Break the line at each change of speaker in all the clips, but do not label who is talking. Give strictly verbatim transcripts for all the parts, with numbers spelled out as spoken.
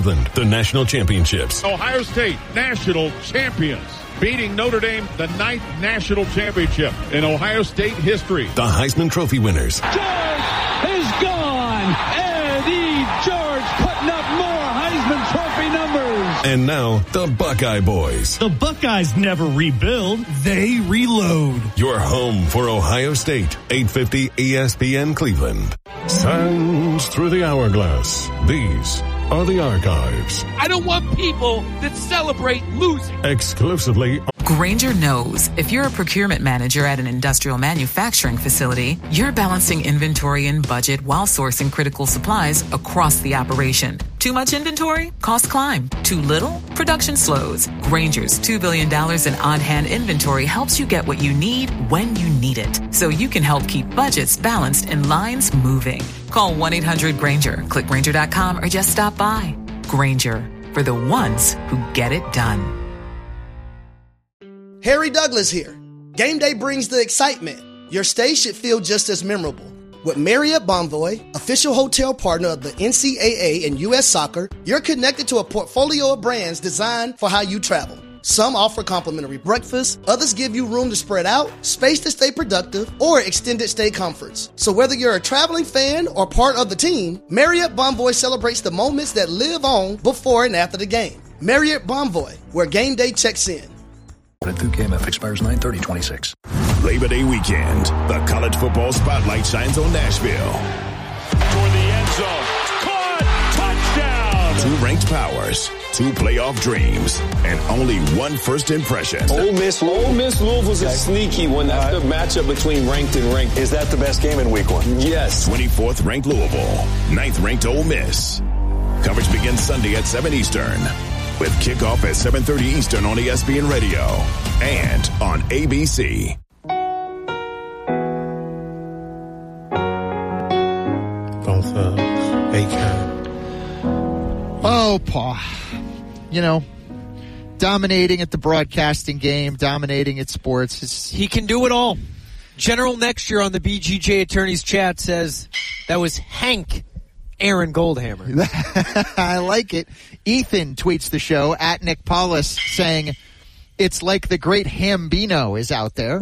Cleveland, the national championships.
Ohio State, national champions, beating Notre Dame, the ninth national championship in Ohio State history.
The Heisman Trophy winners.
George is gone. Eddie George putting up more Heisman Trophy numbers.
And now, the Buckeye Boys.
The Buckeyes never rebuild, they reload.
Your home for Ohio State, eight fifty E S P N Cleveland. Sands through the hourglass. These are the archives.
I don't want people that celebrate losing.
Exclusively.
Grainger knows if you're a procurement manager at an industrial manufacturing facility, you're balancing inventory and budget while sourcing critical supplies across the operation. Too much inventory? Costs climb. Too little? Production slows. Grainger's two billion dollars in on-hand inventory helps you get what you need when you need it, so you can help keep budgets balanced and lines moving. Call one eight hundred Grainger, click Grainger dot com, or just stop by. Grainger, for the ones who get it done.
Harry Douglas here. Game day brings the excitement. Your stay should feel just as memorable. With Marriott Bonvoy, official hotel partner of the N C double A and U S Soccer, you're connected to a portfolio of brands designed for how you travel. Some offer complimentary breakfast, others give you room to spread out, space to stay productive, or extended stay comforts. So whether you're a traveling fan or part of the team, Marriott Bonvoy celebrates the moments that live on before and after the game. Marriott Bonvoy, where game day checks in.
Through K M F expires nine thirty twenty-six.
Labor Day weekend, the college football spotlight shines on Nashville.
Toward the end zone. Caught. Touchdown.
Two ranked powers, two playoff dreams, and only one first impression.
Ole Miss, Ole Miss Louisville's a sneaky one. That's the matchup between ranked and ranked.
Is that the best game in week one?
Yes.
twenty-fourth ranked Louisville, ninth ranked Ole Miss. Coverage begins Sunday at seven Eastern. With kickoff at seven thirty Eastern on E S P N Radio and on A B C.
Both uh, A-Cab.
Oh, Paul. You know, dominating at the broadcasting game, dominating at sports. It's...
He can do it all. General next year on the B G J Attorneys Chat says that was Hank Aaron Goldhammer.
I like it. Ethan tweets the show at Nick Paulus saying, it's like the great Hambino is out there.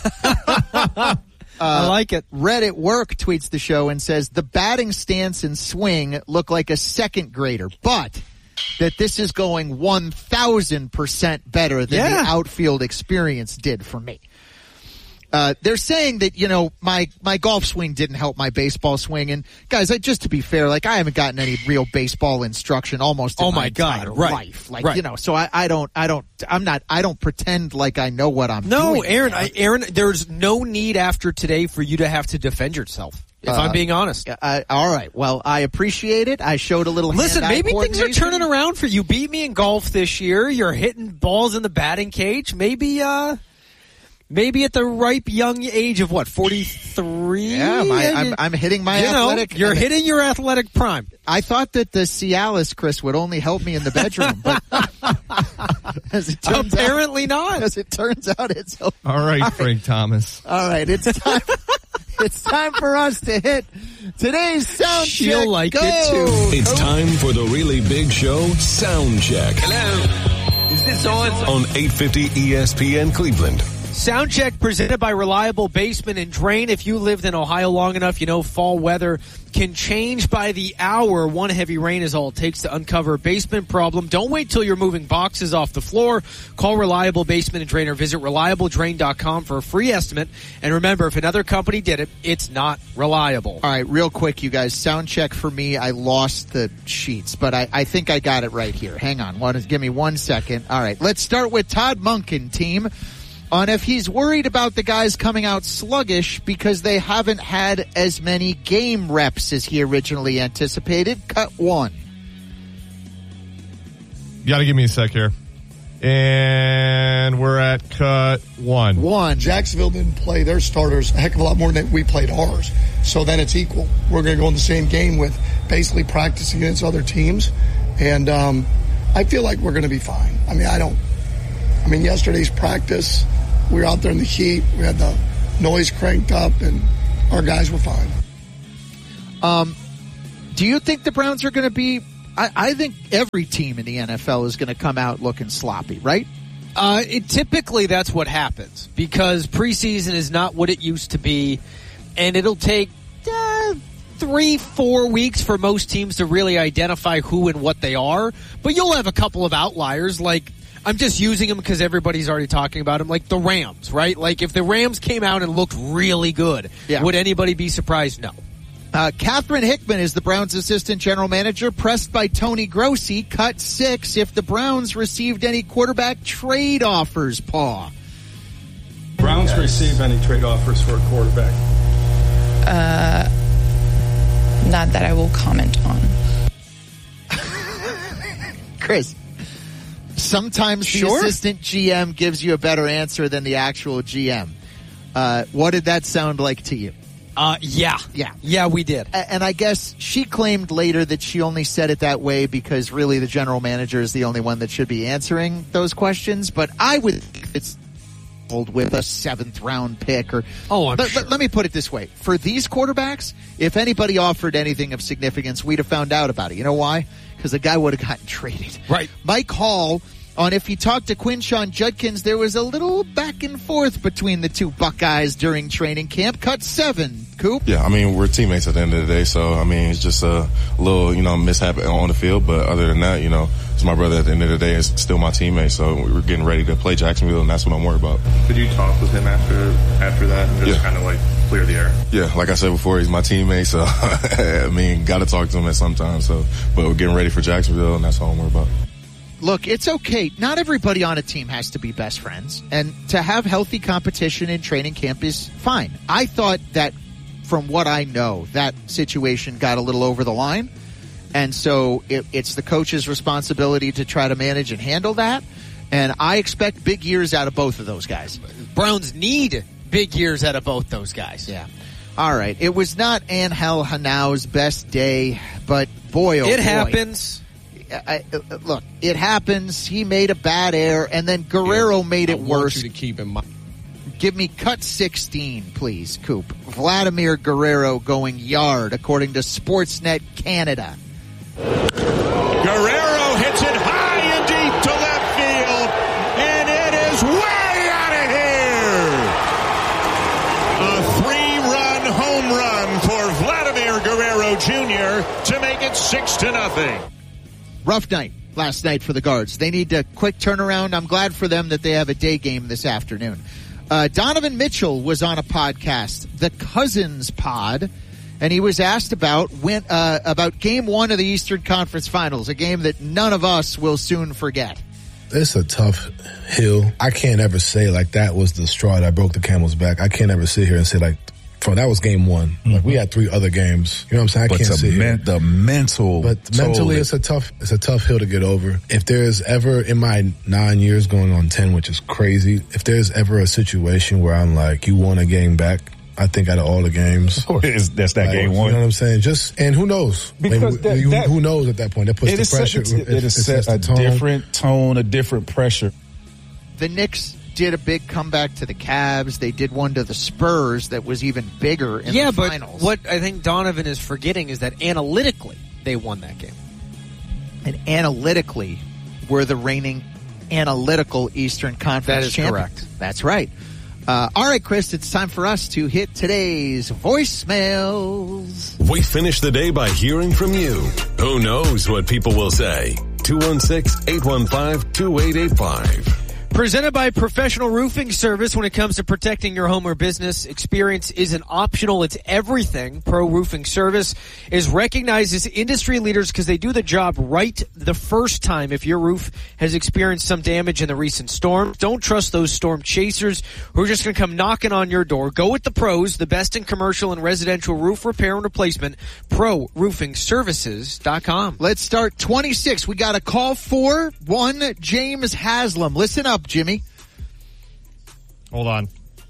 uh,
I like it.
Reddit Work tweets the show and says, the batting stance and swing look like a second grader, but that this is going one thousand percent better than
yeah.
the outfield experience did for me. Uh, they're saying that, you know, my, my golf swing didn't help my baseball swing. And guys, I, just to be fair, like I haven't gotten any real baseball instruction almost in
oh
my,
my God,
entire
right.
life. Like,
right.
you know, so I, I don't, I don't, I'm not, I don't pretend like I know what I'm
no,
doing.
No, Aaron, I, Aaron, there's no need after today for you to have to defend yourself. If uh, I'm being honest.
Uh, all right. Well, I appreciate it. I showed a little
Listen, maybe things are
coordination.
turning around for you. Beat me in golf this year. You're hitting balls in the batting cage. Maybe, uh, Maybe at the ripe young age of what, forty-three?
Yeah, my, I'm, I'm hitting my
you
athletic.
Know, you're hitting your athletic prime.
I thought that the Cialis, Chris, would only help me in the bedroom, but as it turns
apparently
out,
not.
As it turns out, it's
all right, all Frank right. Thomas.
All right, it's time. It's time for us to hit today's sound
She'll
check.
like
Go.
it too.
It's time for the really big show, Sound Check.
Hello. Is this on?
On eight fifty E S P N Cleveland.
Soundcheck presented by Reliable Basement and Drain. If you lived in Ohio long enough, you know fall weather can change by the hour. One heavy rain is all it takes to uncover a basement problem. Don't wait till you're moving boxes off the floor. Call Reliable Basement and Drain or visit reliable drain dot com for a free estimate. And remember, if another company did it, it's not reliable.
All right, real quick, you guys. Sound check for me. I lost the sheets, but I, I think I got it right here. Hang on. One, give me one second. All right, let's start with Todd Monken, team. On if he's worried about the guys coming out sluggish because they haven't had as many game reps as he originally anticipated. Cut one.
You got to give me a sec here. And we're at cut one.
One.
Jacksonville didn't play their starters a heck of a lot more than we played ours. So then it's equal. We're going to go in the same game with basically practicing against other teams. And um, I feel like we're going to be fine. I mean, I don't. I mean, yesterday's practice, we were out there in the heat. We had the noise cranked up, and our guys were fine.
Um, do you think the Browns are going to be I, I think every team in the N F L is going to come out looking sloppy, right?
Uh, it, typically, that's what happens because preseason is not what it used to be, and it'll take uh, three, four weeks for most teams to really identify who and what they are. But you'll have a couple of outliers, like I'm just using them because everybody's already talking about them, like the Rams, right? Like if the Rams came out and looked really good, yeah. would anybody be surprised? No.
Uh, Catherine Hickman is the Browns' assistant general manager, pressed by Tony Grossi. Cut six. If the Browns received any quarterback trade offers, Paul.
Browns yes. receive any trade offers for a quarterback?
Uh, not that I will comment on.
Chris, sometimes the
sure.
assistant G M gives you a better answer than the actual G M. Uh, what did that sound like to you?
Uh, yeah.
Yeah.
Yeah, we did.
And I guess she claimed later that she only said it that way because really the general manager is the only one that should be answering those questions. But I would think it's with a seventh round pick or.
Oh, I'm
let,
sure.
let, let me put it this way. For these quarterbacks, if anybody offered anything of significance, we'd have found out about it. You know why? Because the guy would have gotten traded.
Right.
Mike Hall. On if he talked to Quinshon Judkins, there was a little back and forth between the two Buckeyes during training camp. Cut seven, Coop.
Yeah, I mean, we're teammates at the end of the day, so, I mean, it's just a little, you know, mishap on the field, but other than that, you know, it's my brother at the end of the day. It's still my teammate, so we're getting ready to play Jacksonville, and that's what I'm worried about.
Did you talk with him after after that and just yeah. kind of, like, clear the air?
Yeah, like I said before, he's my teammate, so, I mean, got to talk to him at some time, so, but we're getting ready for Jacksonville, and that's all I'm worried about.
Look, it's okay. Not everybody on a team has to be best friends. And to have healthy competition in training camp is fine. I thought that, from what I know, that situation got a little over the line. And so it, it's the coach's responsibility to try to manage and handle that. And I expect big years out of both of those guys.
Browns need big years out of both those guys.
Yeah. All right. It was not Angel Hanau's best day, but boy, oh boy.
It happens.
I, uh, look, it happens. He made a bad error, and then Guerrero yeah, made it
I
worse.
Want you to keep in mind.
Give me cut sixteen, please, Coop. Vladimir Guerrero going yard, according to Sportsnet Canada.
Guerrero hits it high and deep to left field, and it is way out of here. A three-run home run for Vladimir Guerrero Junior to make it six to nothing.
Rough night last night for the Guards. They need a quick turnaround. I'm glad for them that they have a day game this afternoon. Uh, Donovan Mitchell was on a podcast, the Cousins Pod, and he was asked about when, uh, about game one of the Eastern Conference Finals, a game that none of us will soon forget.
It's a tough hill. I can't ever say like that was the straw that broke the camel's back. I can't ever sit here and say like, For that was game one. Mm-hmm. Like we had three other games. You know what I'm saying? I
but
can't see
men- the mental.
But mentally, it's a tough. It's a tough hill to get over. If there's ever in my nine years going on ten, which is crazy, if there's ever a situation where I'm like, you won a game back. I think out of all the games,
of course, that's that
like,
game one.
You know what I'm saying? Just and who knows?
Because
Maybe,
that,
who,
that,
who knows at that point? That puts the pressure.
Set, it, it, it is set a tone. different tone, a different pressure.
The Knicks did a big comeback to the Cavs. They did one to the Spurs that was even bigger in
yeah,
the finals.
But what I think Donovan is forgetting is that analytically they won that game.
And analytically, we're the reigning analytical Eastern Conference
That is
champions.
correct.
That's right. Uh, all right, Chris, it's time for us to hit today's voicemails.
We finish the day by hearing from you. Who knows what people will say? two one six, eight one five, two eight eight five.
Presented by Professional Roofing Service. When it comes to protecting your home or business, experience isn't optional, it's everything. Pro Roofing Service is recognized as industry leaders because they do the job right the first time. If your roof has experienced some damage in the recent storm, don't trust those storm chasers who are just going to come knocking on your door. Go with the pros, the best in commercial and residential roof repair and replacement. Pro Roofing Services dot com.
Let's start twenty-six. We got a call for one James Haslam. Listen up, Jimmy.
Hold on.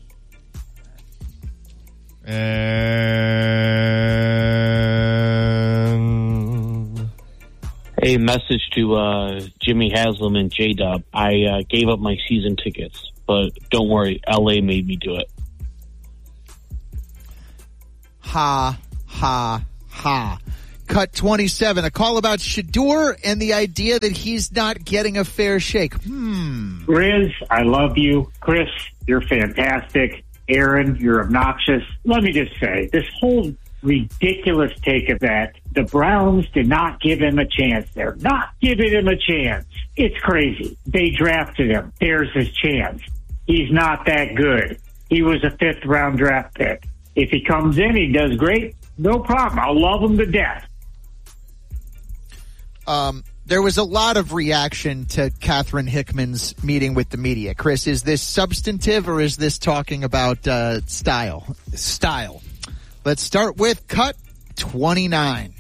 And
a message to uh, Jimmy Haslam and J-Dub. I uh, gave up my season tickets, but don't worry, L A made me do it.
Ha, ha, ha. cut twenty-seven. A call about Shedeur and the idea that he's not getting a fair shake. Hmm.
Riz, I love you. Chris, you're fantastic. Aaron, you're obnoxious. Let me just say, this whole ridiculous take of that, the Browns did not give him a chance. They're not giving him a chance. It's crazy. They drafted him. There's his chance. He's not that good. He was a fifth round draft pick. If he comes in, he does great. No problem. I'll love him to death.
Um, there was a lot of reaction to Catherine Hickman's meeting with the media. Chris, is this substantive or is this talking about uh, style?
Style.
Let's start with cut twenty-nine.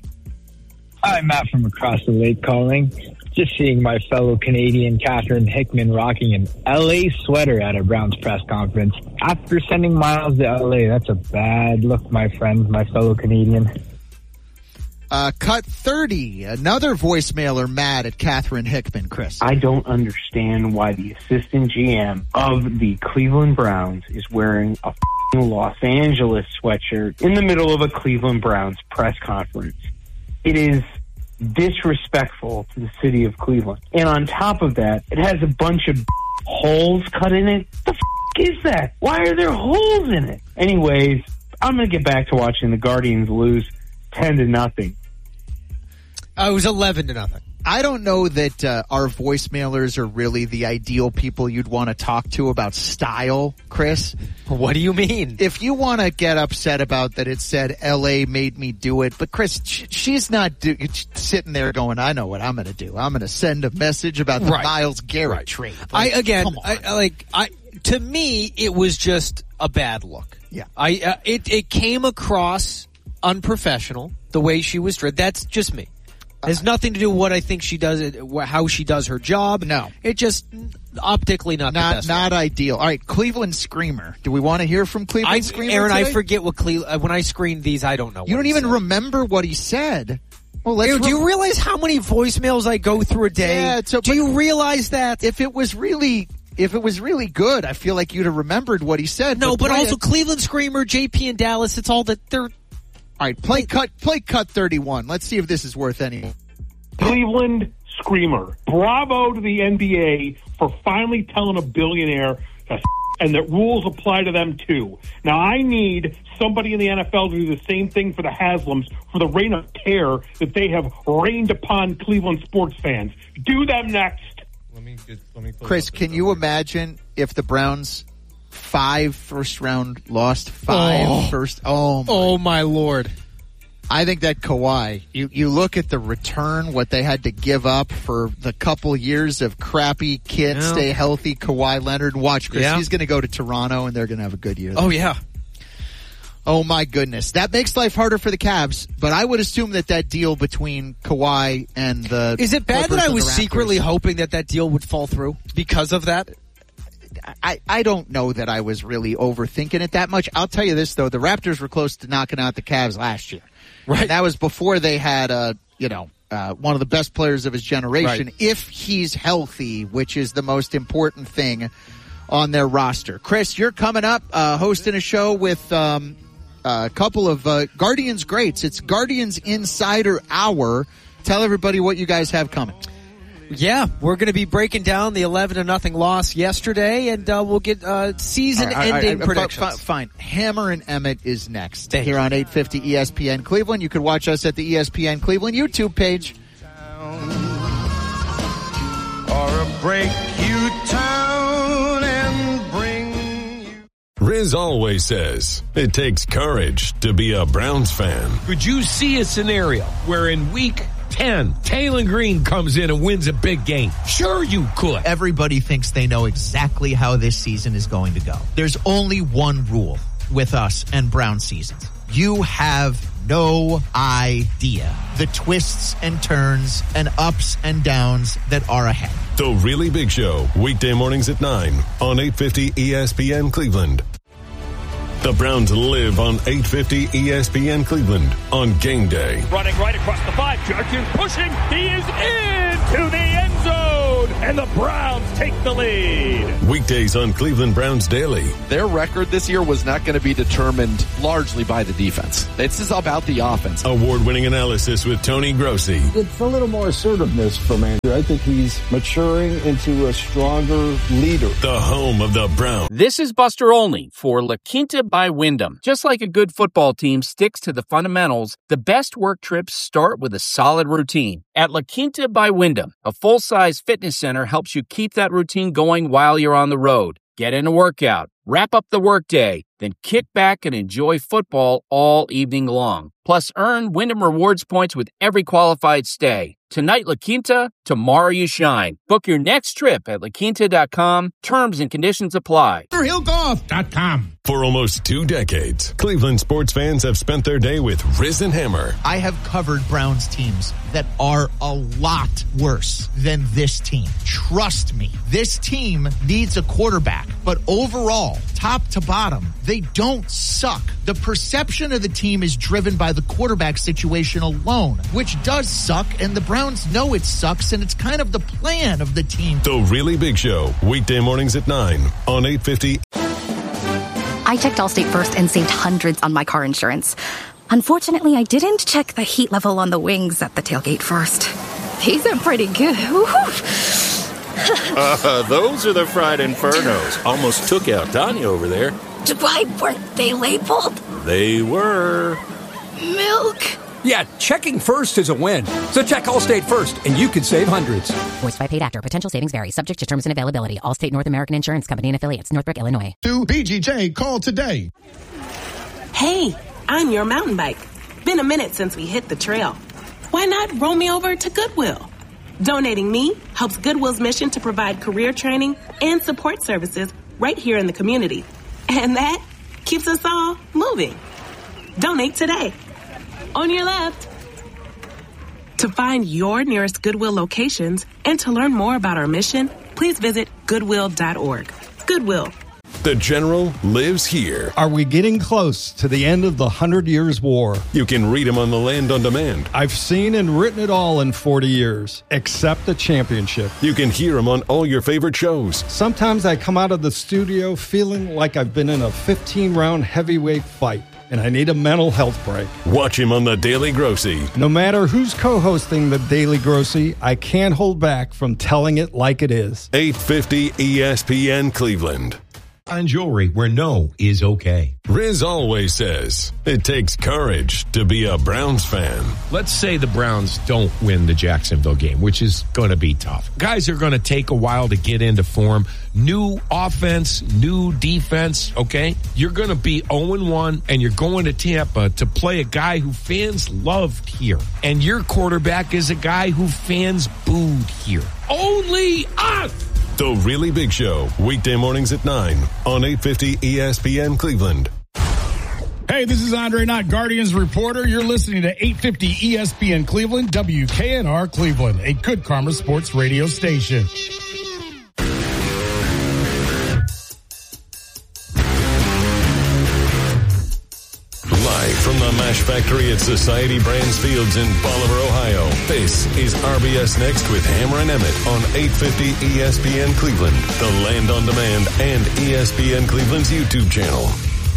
Hi, Matt from across the lake calling. Just seeing my fellow Canadian Catherine Hickman rocking an L A sweater at a Browns press conference after sending Miles to L A. That's a bad look, my friend, my fellow Canadian.
Uh, cut thirty. Another voicemailer mad at Catherine Hickman, Chris.
I don't understand why the assistant G M of the Cleveland Browns is wearing a f***ing Los Angeles sweatshirt in the middle of a Cleveland Browns press conference. It is disrespectful to the city of Cleveland. And on top of that, it has a bunch of holes cut in it. The f*** is that? Why are there holes in it? Anyways, I'm going to get back to watching the Guardians lose ten to nothing.
Uh, it was eleven to nothing.
I don't know that uh, our voicemailers are really the ideal people you'd want to talk to about style, Chris.
What do you mean?
If you want to get upset about that it said L A made me do it, but Chris, sh- she's not do- sitting there going, I know what I'm going to do. I'm going to send a message about the
right.
Myles Garrett right. trade. Like,
I again, I, I, like I to me, it was just a bad look.
Yeah,
I uh, it it came across unprofessional the way she was dressed. That's just me. It has nothing to do with what I think she does, it, how she does her job.
No.
It just, optically not,
not
the best.
Not ideal. All right, Cleveland Screamer. Do we want to hear from Cleveland
I,
Screamer
Aaron,
today?
I forget what Cleveland, when I screened these, I don't know what
You don't
he
even
said.
remember what he said. Well, let's
Aaron,
re-
do you realize how many voicemails I go through a day?
Yeah, so,
do you realize that?
If it was really... If it was really good, I feel like you'd have remembered what he said.
No, but,
but
also
it.
Cleveland Screamer, J P in Dallas, it's all that they're...
All right, play cut, play cut thirty-one. Let's see if this is worth any...
Cleveland Screamer. Bravo to the N B A for finally telling a billionaire to and that rules apply to them too. Now I need somebody in the N F L to do the same thing for the Haslams for the reign of terror that they have rained upon Cleveland sports fans. Do them next.
Let me get, let me
Chris, can you imagine if the Browns five first round lost five
oh.
first? Oh my.
oh my Lord.
I think that Kawhi, you, you look at the return, what they had to give up for the couple years of crappy kit,
yeah.
stay healthy, Kawhi Leonard. Watch, Chris,
yeah.
he's going to go to Toronto, and they're going to have a good year.
Oh, yeah.
Oh, my goodness. That makes life harder for the Cavs, but I would assume that that deal between Kawhi and the
Is it bad
Clippers
that I
and
was
the Raptors,
secretly hoping that that deal would fall through because of that?
I, I don't know that I was really overthinking it that much. I'll tell you this, though. The Raptors were close to knocking out the Cavs last year.
Right.
And that was before they had, uh, you know, uh, one of the best players of his generation,
right.
if he's healthy, which is the most important thing on their roster. Chris, you're coming up, uh, hosting a show with um, a couple of uh, Guardians greats. It's Guardians Insider Hour. Tell everybody what you guys have coming.
Yeah, we're going to be breaking down the eleven to nothing loss yesterday, and uh, we'll get uh, season-ending
right,
predictions.
F- fine. Hammer and Emmett is next here on eight fifty E S P N Cleveland. You can watch us at the E S P N Cleveland YouTube page.
Or a break you town and bring you.
Riz always says it takes courage to be a Browns fan.
Could you see a scenario where in week ten, Taylor Green comes in and wins a big game? Sure you could.
Everybody thinks they know exactly how this season is going to go. There's only one rule with us and Brown seasons. You have no idea the twists and turns and ups and downs that are ahead.
The Really Big Show, weekday mornings at nine on eight fifty E S P N Cleveland. The Browns live on eight fifty E S P N Cleveland on game day.
Running right across the five. Judkins pushing. He is into the end zone. And and the Browns take the lead.
Weekdays on Cleveland Browns Daily.
Their record this year was not going to be determined largely by the defense. This is about the offense.
Award-winning analysis with Tony Grossi.
It's a little more assertiveness from Andrew. I think he's maturing into a stronger leader.
The home of the Browns.
This is Buster Olney for La Quinta by Wyndham. Just like a good football team sticks to the fundamentals, the best work trips start with a solid routine. At La Quinta by Wyndham, a full-size fitness center helps you keep that routine going while you're on the road. Get in a workout, wrap up the workday, then kick back and enjoy football all evening long. Plus, earn Wyndham Rewards points with every qualified stay. Tonight, La Quinta, tomorrow you shine. Book your next trip at la quinta dot com. Terms and conditions apply.
hill golf dot com. For almost two decades, Cleveland sports fans have spent their day with Riz and Hammer.
I have covered Browns teams that are a lot worse than this team. Trust me, this team needs a quarterback. But overall, top to bottom, they don't suck. The perception of the team is driven by the quarterback situation alone, which does suck, and the Browns know it sucks, and it's kind of the plan of the team.
The Really Big Show, weekday mornings at nine on eight fifty.
I checked Allstate first and saved hundreds on my car insurance. Unfortunately, I didn't check the heat level on the wings at the tailgate first. These are pretty good.
uh, those are the fried infernos. Almost took out Tanya over there.
Why weren't they labeled?
They were.
Milk.
Yeah, checking first is a win. So check Allstate first, and you could save hundreds.
Voiced by paid actor. Potential savings vary. Subject to terms and availability. Allstate North American Insurance Company and affiliates. Northbrook, Illinois.
To B G J, call today.
Hey, I'm your mountain bike. Been a minute since we hit the trail. Why not roll me over to Goodwill? Donating me helps Goodwill's mission to provide career training and support services right here in the community. And that keeps us all moving. Donate today. On your left. To find your nearest Goodwill locations and to learn more about our mission, please visit goodwill dot org. Goodwill.
The General lives here.
Are we getting close to the end of the Hundred Years' War?
You can read him on the Land on Demand.
I've seen and written it all in forty years, except the championship.
You can hear him on all your favorite shows.
Sometimes I come out of the studio feeling like I've been in a fifteen-round heavyweight fight, and I need a mental health break.
Watch him on The Daily Grossi.
No matter who's co-hosting The Daily Grossi, I can't hold back from telling it like it is.
eight fifty E S P N Cleveland.
On jewelry where no is okay.
Riz always says it takes courage to be a Browns fan.
Let's say the Browns don't win the Jacksonville game, which is going to be tough. Guys are going to take a while to get into form. New offense, new defense, okay? You're going to be oh and one, and you're going to Tampa to play a guy who fans loved here. And your quarterback is a guy who fans booed here. Only us!
The Really Big Show, weekday mornings at nine on eight fifty E S P N Cleveland.
Hey, this is Andre Knott, Guardians reporter. You're listening to eight fifty E S P N Cleveland, W K N R Cleveland, a Good Karma Sports radio station.
Live from the Mash Factory at Society Brands Fields in Bolivar, Ohio, this is R B S Next with Hammer and Emmett on eight fifty E S P N Cleveland, the Land on Demand, and E S P N Cleveland's YouTube channel.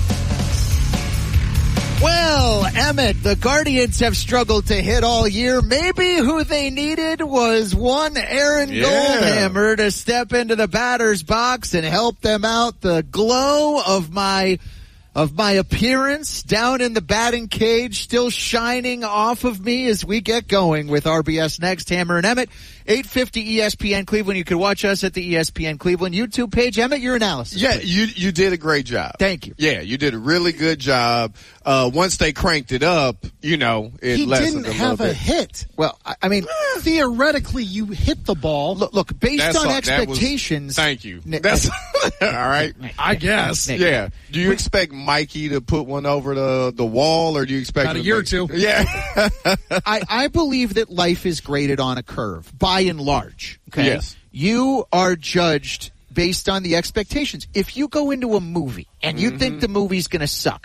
Well, Emmett, the Guardians have struggled to hit all year. Maybe who they needed was one Aaron
Yeah.
Goldhammer to step into the batter's box and help them out. The glow of my of my appearance down in the batting cage still shining off of me as we get going with R B S Next, Hammer and Emmett. eight fifty E S P N Cleveland. You can watch us at the E S P N Cleveland YouTube page. Emmett, your analysis.
Yeah,
please.
you you did a great job.
Thank you.
Yeah, you did a really good job. Uh, once they cranked it up, you know, it
he
lessened
didn't
a
have
little
a
bit.
hit.
Well, I, I mean,
theoretically, you hit the ball.
Look, look based
That's
on
all- that was-
expectations.
Thank you.
Nick,
That's
Nick,
all right.
I guess. Nick,
Yeah. Do you expect Mikey to put one over the the wall, or do you expect
About
him
a
to
year or
make-
two.
Yeah.
I, I believe that life is graded on a curve, by and large. Okay?
Yes.
You are judged based on the expectations. If you go into a movie and you
Mm-hmm.
think the movie's going to suck,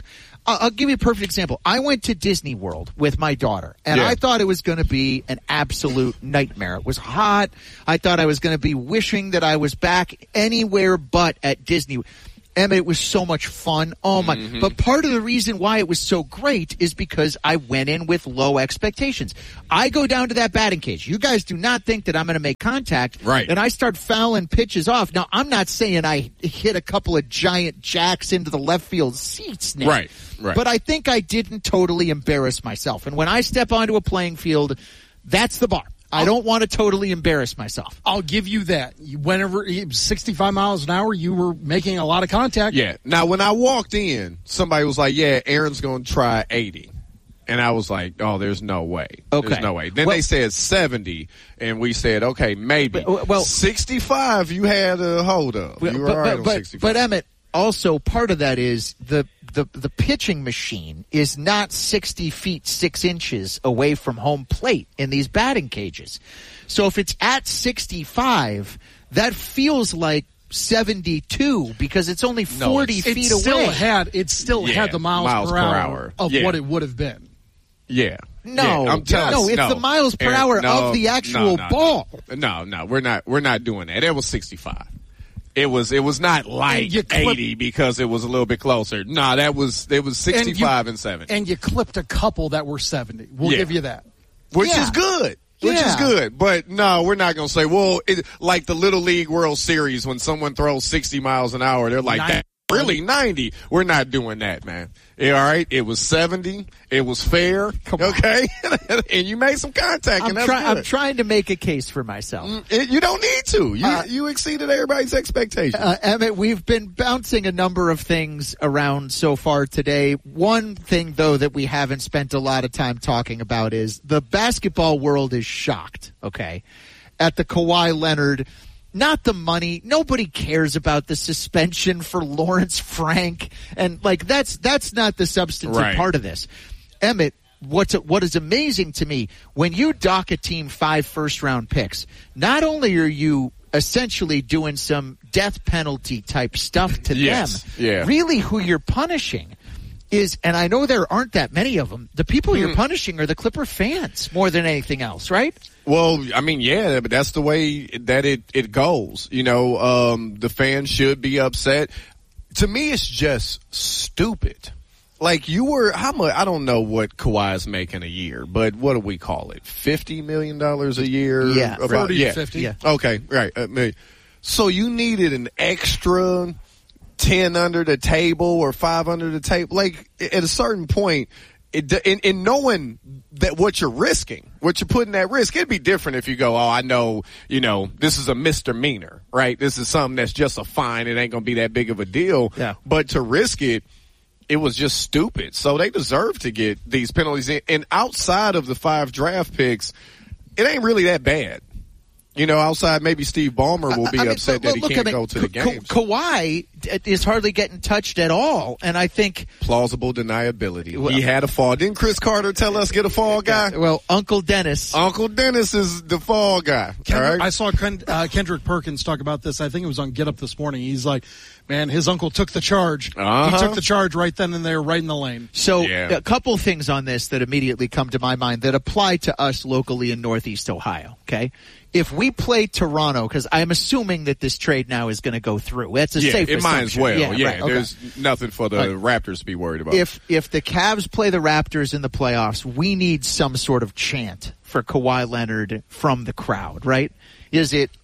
I'll, I'll give you a perfect example. I went to Disney World with my daughter, and
Yeah.
I thought it was going to be an absolute nightmare. It was hot. I thought I was going to be wishing that I was back anywhere but at Disney. Emma, it was so much fun. Oh my!
Mhm.
But part of the reason why it was so great is because I went in with low expectations. I go down to that batting cage. You guys do not think that I'm going to make contact,
Right.
And I start fouling pitches off. Now, I'm not saying I hit a couple of giant jacks into the left field seats, Nick.
Right, right.
But I think I didn't totally embarrass myself. And when I step onto a playing field, that's the bar. I don't want to totally embarrass myself.
I'll give you that. You, whenever sixty-five miles an hour, you were making a lot of contact.
Yeah. Now, when I walked in, somebody was like, yeah, Aaron's going to try eighty. And I was like, oh, there's no way.
Okay.
There's no way. Then
Well-
they said seventy, and we said, okay, maybe.
But, well-
sixty-five you had a hold of.
But,
You were
but,
all right
but,
on
but,
sixty-five.
but Emmett, also part of that is the, the the pitching machine is not sixty feet six inches away from home plate in these batting cages. So if it's at sixty-five, that feels like seventy-two because it's only forty
it
feet
still
away.
had it still
Yeah,
had the miles,
miles
per,
per
hour,
hour.
of
Yeah.
what it would have been.
Yeah.
No,
Yeah, I'm telling
no,
you,
it's
no.
the miles per
Aaron,
hour
no,
of the actual
no, no,
ball.
No, no, we're not. We're not doing that. It was sixty-five. It was. It was not like
you clip-
eighty because it was a little bit closer. No, that was. It was sixty-five and,
you,
seventy,
And you clipped a couple that were seventy. We'll
Yeah.
give you that.
which
Yeah.
is good. Which
Yeah.
is good, but no, we're not going to say, well, it, like the Little League World Series when someone throws sixty miles an hour, they're like,
ninety.
that really ninety. We're not doing that, man. Yeah, all right, it was seventy. It was fair. Okay, and you made some contact,
I'm,
and that's
try-
good.
I'm trying to make a case for myself.
It- you don't need to. You
Uh,
you exceeded everybody's expectations.
Uh, Emmett, we've been bouncing a number of things around so far today. One thing, though, that we haven't spent a lot of time talking about is the basketball world is shocked, okay, at the Kawhi Leonard. Not the money. Nobody cares about the suspension for Lawrence Frank. And, like, that's that's not the substantive
Right.
part of this. Emmett, what's what is amazing to me, when you dock a team five first-round picks, not only are you essentially doing some death penalty type stuff to
Yes,
them,
yeah.
really who you're punishing is, and I know there aren't that many of them, the people you're punishing are the Clipper fans more than anything else, right?
Well, I mean, yeah, but that's the way that it, it goes. You know, um, the fans should be upset. To me, it's just stupid. Like, you were, how much, I don't know what Kawhi's making a year, but what do we call it? fifty million dollars a year?
Yeah,
About,
forty to
yeah.
fifty.
Yeah.
Okay, right. Uh, maybe. So you needed an extra ten under the table or five under the table. Like, at a certain point, it, in, in knowing that what you're risking, what you're putting at risk, it'd be different if you go, oh, I know, you know, this is a misdemeanor, right? This is something that's just a fine. It ain't going to be that big of a deal.
Yeah.
But to risk it, it was just stupid. So they deserve to get these penalties. And outside of the five draft picks, it ain't really that bad. You know, outside maybe Steve Ballmer will be
I mean,
upset
but
that he
look,
can't
I mean,
go to the
Ka- Ka-
games.
Kawhi is hardly getting touched at all, and I think
Plausible deniability.
Well-
he had a fall. Didn't Chris Carter tell us get a fall guy?
well, Uncle Dennis.
Uncle Dennis is the fall guy.
Ken-
all right?
I saw Ken, uh, Kendrick Perkins talk about this. I think it was on Get Up this morning. He's like, man, his uncle took the charge.
Uh-huh.
He took the charge right then and there, right in the lane.
So
Yeah.
a couple things on this that immediately come to my mind that apply to us locally in Northeast Ohio, okay? If we play Toronto, because I'm assuming that this trade now is going to go through. That's a
yeah,
safe
it might as
assumption.
well.
Yeah,
Yeah,
right, okay.
there's nothing for the
Right.
Raptors to be worried about.
If if the Cavs play the Raptors in the playoffs, we need some sort of chant for Kawhi Leonard from the crowd, right? Is it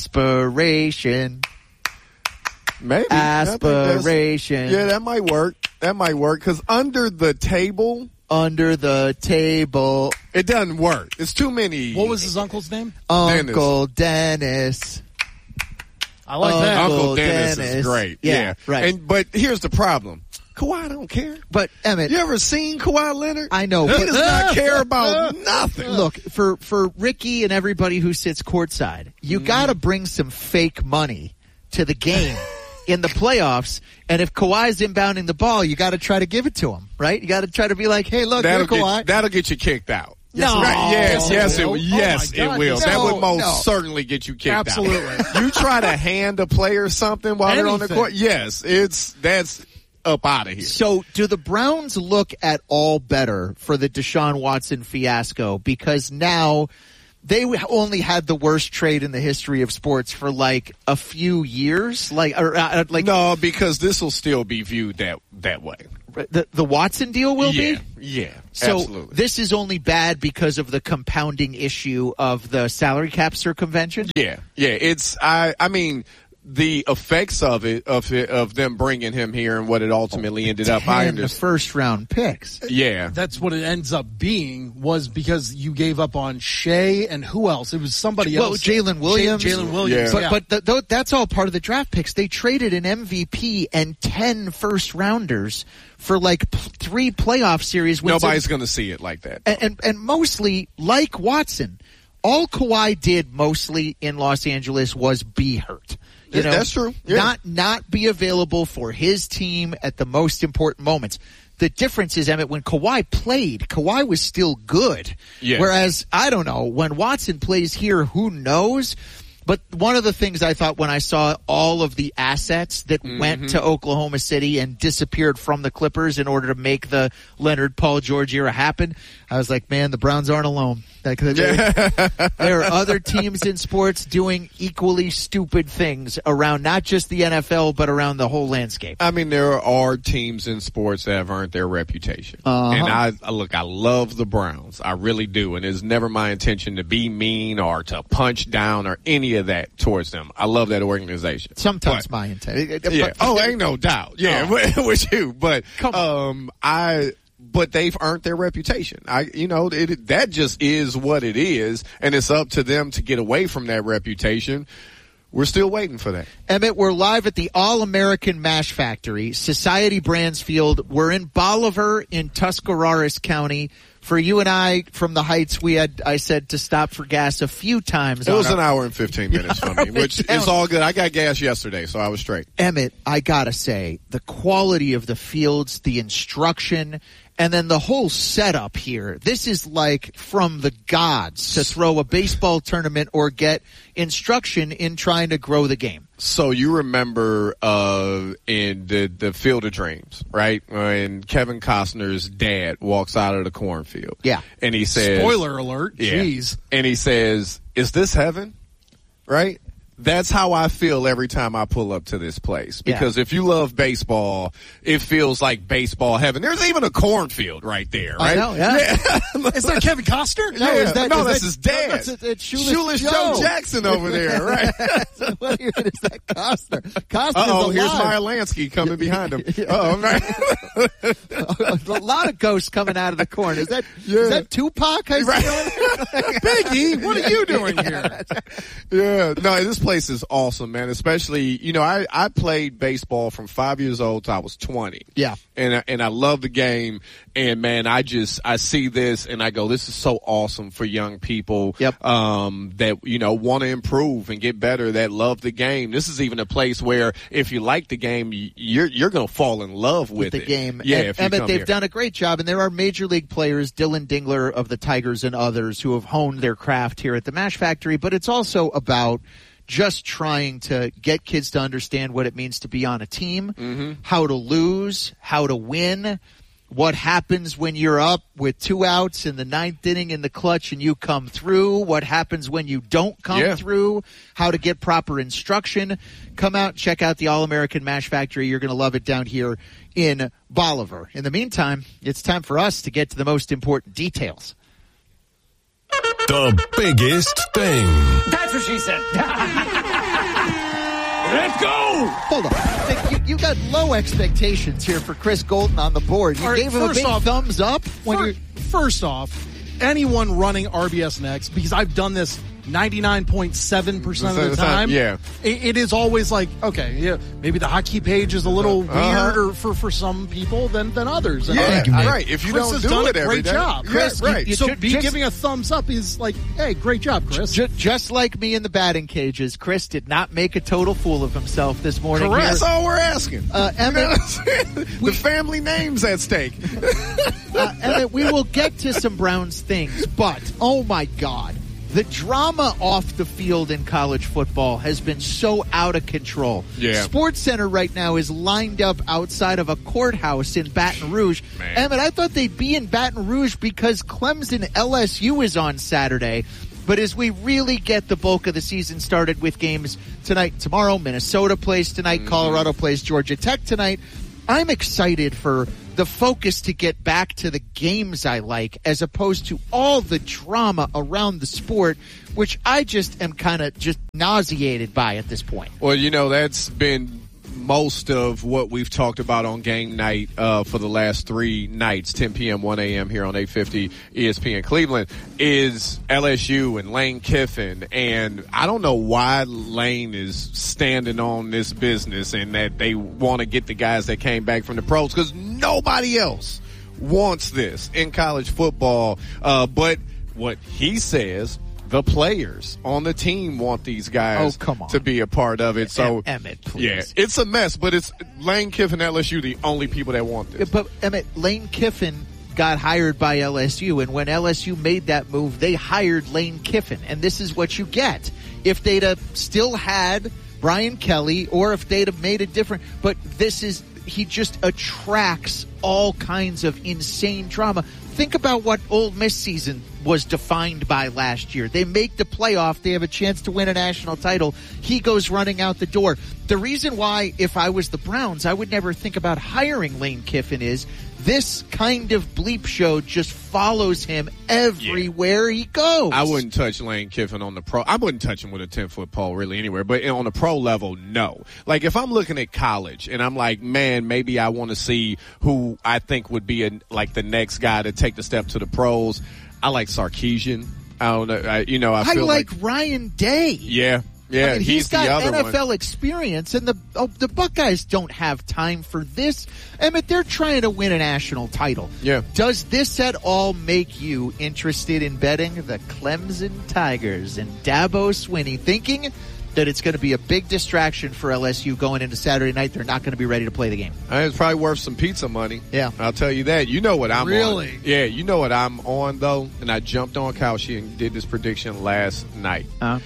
aspiration?
Maybe. I think that's-
Aspiration.
Yeah, that might work. That might work because under the table,
Under the table.
it doesn't work. It's too many.
What was his uncle's name?
Uncle Dennis.
I like
Uncle
Uh,
that.
Uncle Dennis,
Dennis.
is great.
Yeah,
Yeah,
right.
And but here's the problem: Kawhi don't care.
But Emmett,
You ever seen Kawhi Leonard?
I know.
He
but-
does not care about nothing.
Look, for, for Ricky and everybody who sits courtside, you got to bring some fake money to the game in the playoffs. And if Kawhi's inbounding the ball, you got to try to give it to him, right? You got to try to be like, hey, look,
that'll
you're Kawhi.
get, that'll get you kicked out.
No.
Right, yes, yes, it will.
Oh,
Yes,
my God,
it will.
yes.
That
No,
would most
no.
certainly get you kicked
Absolutely.
out. You try to hand a player something while they're on the
Anything.
court. Yes, it's that's up out of here.
So do the Browns look at all better for the Deshaun Watson fiasco? Because now they only had the worst trade in the history of sports for like a few years. Like, or, uh, like
no, because this will still be viewed that that way.
The the Watson deal will
yeah,
be?
Yeah,
so
absolutely.
This is only bad because of the compounding issue of the salary cap circumvention?
Yeah, yeah. It's I. I mean, the effects of it of it, of them bringing him here and what it ultimately ended up. I
understand. The first round picks.
Yeah,
that's what it ends up being. Was because you gave up on Shea and who else? It was somebody
well,
else.
Jalen Williams.
Jalen Williams.
Yeah.
But, but the, th- that's all part of the draft picks. They traded an M V P and ten first rounders for like p- three playoff series.
Nobody's going to see it like that.
And, and and mostly like Watson, all Kawhi did mostly in Los Angeles was be hurt. You know,
that's true. Yeah.
Not not be available for his team at the most important moments. The difference is, Emmett, when Kawhi played, Kawhi was still good.
Yeah.
Whereas, I don't know, when Watson plays here, who knows? But one of the things I thought when I saw all of the assets that
Mm-hmm.
went to Oklahoma City and disappeared from the Clippers in order to make the Leonard Paul George era happen, I was like, man, the Browns aren't alone. Like, there, there are other teams in sports doing equally stupid things around not just the N F L, but around the whole landscape.
I mean, there are teams in sports that have earned their reputation.
Uh-huh.
And I, I look, I love the Browns. I really do. And it's never my intention to be mean or to punch down or any of that towards them. I love that organization.
Sometimes
but,
my intent.
Yeah. Oh, ain't no doubt. Yeah,
Oh.
with you. But, um, I, but they've earned their reputation. I, you know, it, that just is what it is. And it's up to them to get away from that reputation. We're still waiting for that.
Emmett, we're live at the All-American Mash Factory, Society Brands Field. We're in Bolivar in Tuscarawas County. For you and I, from the Heights, we had, I said, to stop for gas a few times.
It was
our,
an hour and fifteen minutes for me, which
down.
is all good. I got gas yesterday, so I was straight.
Emmett, I gotta say, the quality of the fields, the instruction, and then the whole setup here. This is like from the gods to throw a baseball tournament or get instruction in trying to grow the game.
So you remember uh, in the, the Field of Dreams, right? When Kevin Costner's dad walks out of the cornfield.
Yeah.
And he says...
Spoiler alert.
Yeah.
Jeez.
And he says, is this heaven? Right? That's how I feel every time I pull up to this place. Because
Yeah.
if you love baseball, it feels like baseball heaven. There's even a cornfield right there, right?
I know, yeah.
Is that Kevin Costner?
No,
is that-
no
is
that's
that-
his dad.
no, that's- it's Shoeless
Shoeless Joe.
Joe.
Jackson over there, right?
What even is that Costner? Costner's
Uh-oh,
alive.
here's Meyer Lansky coming behind him. Uh-oh, right.
A lot of ghosts coming out of the corn. Is that
Yeah.
is that Tupac? I
Right.
see?
Biggie, what are you doing here? Yeah, no, this place is awesome, man. Especially, you know, I, I played baseball from five years old till I was twenty.
Yeah.
And I, and I love the game. And man, I just, I see this and I go, this is so awesome for young people.
Yep.
Um, that, you know, want to improve and get better, that love the game. This is even a place where if you like the game, you're, you're going to fall in love with,
with the
it.
game.
Yeah.
And,
if you
Emmett,
come
they've
here.
done a great job, and there are major league players, Dylan Dingler of the Tigers and others, who have honed their craft here at the Mash Factory. But it's also about just trying to get kids to understand what it means to be on a team,
Mm-hmm.
how to lose, how to win, what happens when you're up with two outs in the ninth inning in the clutch and you come through, what happens when you don't come
Yeah.
through, how to get proper instruction. Come out, check out the All-American Mash Factory. You're going to love it down here in Bolivar. In the meantime, it's time for us to get to the most important details.
The biggest thing.
That's what she said. Let's go!
Hold on. Nick, you, you got low expectations here for Chris Golden on the board. You
All right,
gave him a
first
big
off-
thumbs up when
Fir-
you
First off, anyone running R B S Next, because I've done this ninety-nine point seven percent of the time.
Yeah.
It, it is always like, okay, yeah, maybe the hockey page is a little
Uh-huh.
weirder for, for some people than, than others. And
Yeah,
I-
right. If you
Chris
don't
has
do
done
it
a
every
great
day.
job.
Yeah,
Chris,
right.
You, so
ju-
be
just-
giving a thumbs up is like, hey, great job, Chris.
Ju- just like me in the batting cages, Chris did not make a total fool of himself this morning.
Correct.
Here.
That's all we're asking.
Uh,
You know
Emmett,
what I'm saying? The family name's at stake.
uh, Emmett, we will get to some Browns things, but oh my God, The drama off the field in college football has been so out of control.
Yeah.
SportsCenter right now is lined up outside of a courthouse in Baton Rouge.
Man.
Emmett, I thought they'd be in Baton Rouge because Clemson L S U is on Saturday. But as we really get the bulk of the season started with games tonight, tomorrow, Minnesota plays tonight, mm-hmm. Colorado plays Georgia Tech tonight, I'm excited for the focus to get back to the games I like as opposed to all the drama around the sport, which I just am kind of just nauseated by at this point.
Well, you know, that's been most of what we've talked about on game night uh, for the last three nights, ten p.m., one a.m. here on eight fifty E S P N Cleveland, is L S U and Lane Kiffin. And I don't know why Lane is standing on this business and that they want to get the guys that came back from the pros, because nobody else wants this in college football. Uh, but what he says, the players on the team want these guys
oh, come on.
to be a part of it. So,
Emmett, please.
Yeah, it's a mess, but it's Lane Kiffin, L S U, the only people that want this.
But, Emmett, Lane Kiffin got hired by L S U, and when L S U made that move, they hired Lane Kiffin, and this is what you get. If they'd have still had Brian Kelly, or if they'd have made a different, but this is, he just attracts all kinds of insane drama. Think about what Ole Miss season was defined by last year. They make the playoff. They have a chance to win a national title. He goes running out the door. The reason why, if I was the Browns, I would never think about hiring Lane Kiffin is this kind of bleep show just follows him everywhere yeah. he goes.
I wouldn't touch Lane Kiffin on the pro. I wouldn't touch him with a ten-foot pole really anywhere. But on the pro level, no. Like, if I'm looking at college and I'm like, man, maybe I want to see who I think would be a, like the next guy to take the step to the pros, I like Sarkisian. I don't know. I, you know, I,
I
feel
like,
like
Ryan Day.
Yeah. Yeah,
I mean,
he's,
he's got
the other
N F L
one.
experience, and the oh, the Buckeyes don't have time for this. I mean, they're trying to win a national title.
Yeah.
Does this at all make you interested in betting the Clemson Tigers and Dabo Swinney, thinking that it's going to be a big distraction for L S U going into Saturday night? They're not going to be ready to play the game.
It's probably worth some pizza money.
Yeah.
I'll tell you that. You know what I'm
really?
on. Yeah, you know what I'm on, though, and I jumped on Cowshy and did this prediction last night,
uh-huh.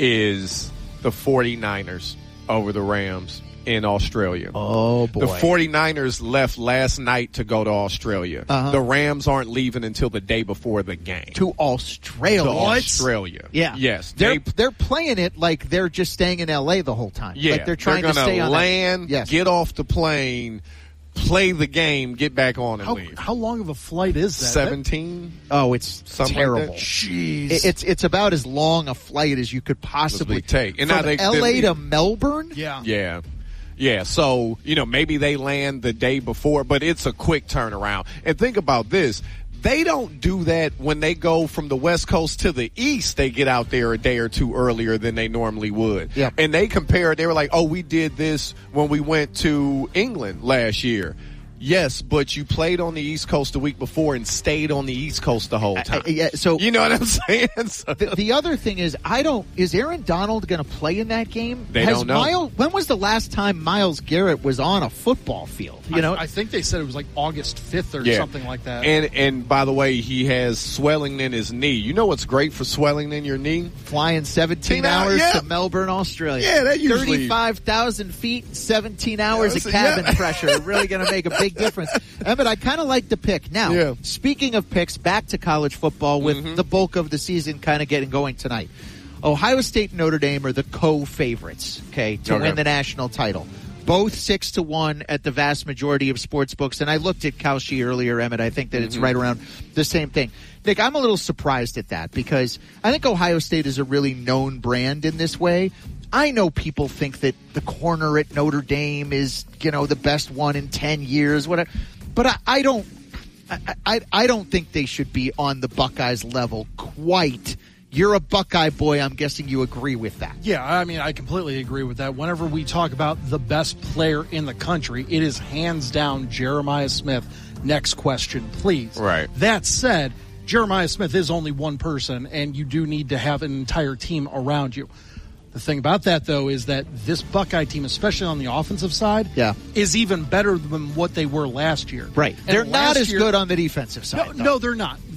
is the 49ers over the Rams in Australia.
Oh, boy.
The 49ers left last night to go to Australia.
Uh-huh.
The Rams aren't leaving until the day before the game.
To Australia.
To Australia.
Yeah.
Yes.
They're,
they,
they're playing it like they're just staying in L A the whole time.
Yeah.
Like they're trying
they're
to stay on
land,
that. Yes.
get off the plane, play the game, get back on and
how,
leave.
How long of a flight is that?
seventeen
Oh, it's
Something
terrible.
Like
Jeez. It, it's it's about as long a flight as you could possibly
take. And
From
now they,
L A
they,
to Melbourne?
Yeah.
Yeah. Yeah, so, you know, maybe they land the day before, but it's a quick turnaround. And think about this. They don't do that when they go from the West Coast to the East. They get out there a day or two earlier than they normally would.
Yep.
And they compare, they were like, oh, we did this when we went to England last year. Yes, but you played on the East Coast the week before and stayed on the East Coast the whole time.
I, I, yeah, so
you know what I'm saying? So.
The, the other thing is, I don't. Is Aaron Donald going to play in that game?
They
Has
don't know.
Miles, when was the last time Myles Garrett was on a football field? You know,
I, I think they said it was like August fifth or
yeah.
something like that.
And and by the way, he has swelling in his knee. You know what's great for swelling in your knee?
Flying seventeen hours
yeah.
to Melbourne, Australia.
Yeah, that usually
thirty-five thousand feet, seventeen hours
yeah,
of cabin
yeah.
pressure. Really going to make a big difference. But I kind of like the pick. Now,
yeah.
speaking of picks, back to college football with
mm-hmm.
the bulk of the season kind of getting going tonight. Ohio State and Notre Dame are the co-favorites, okay, to
okay.
win the national title. Both six to one at the vast majority of sports books. And I looked at Kalshi earlier, Emmett. I think that it's
mm-hmm.
right around the same thing. Nick, I'm a little surprised at that because I think Ohio State is a really known brand in this way. I know people think that the corner at Notre Dame is, you know, the best one in ten years, whatever. But I, I don't, I, I, I don't think they should be on the Buckeyes level quite. You're a Buckeye boy. I'm guessing you agree with that.
Yeah, I mean, I completely agree with that. Whenever we talk about the best player in the country, it is hands down Jeremiah Smith. Next question, please.
Right.
That said, Jeremiah Smith is only one person, and you do need to have an entire team around you. The thing about that, though, is that this Buckeye team, especially on the offensive side,
yeah.
is even better than what they were last year.
Right.
And
they're not as
year,
good on the defensive side.
No, no, they're not.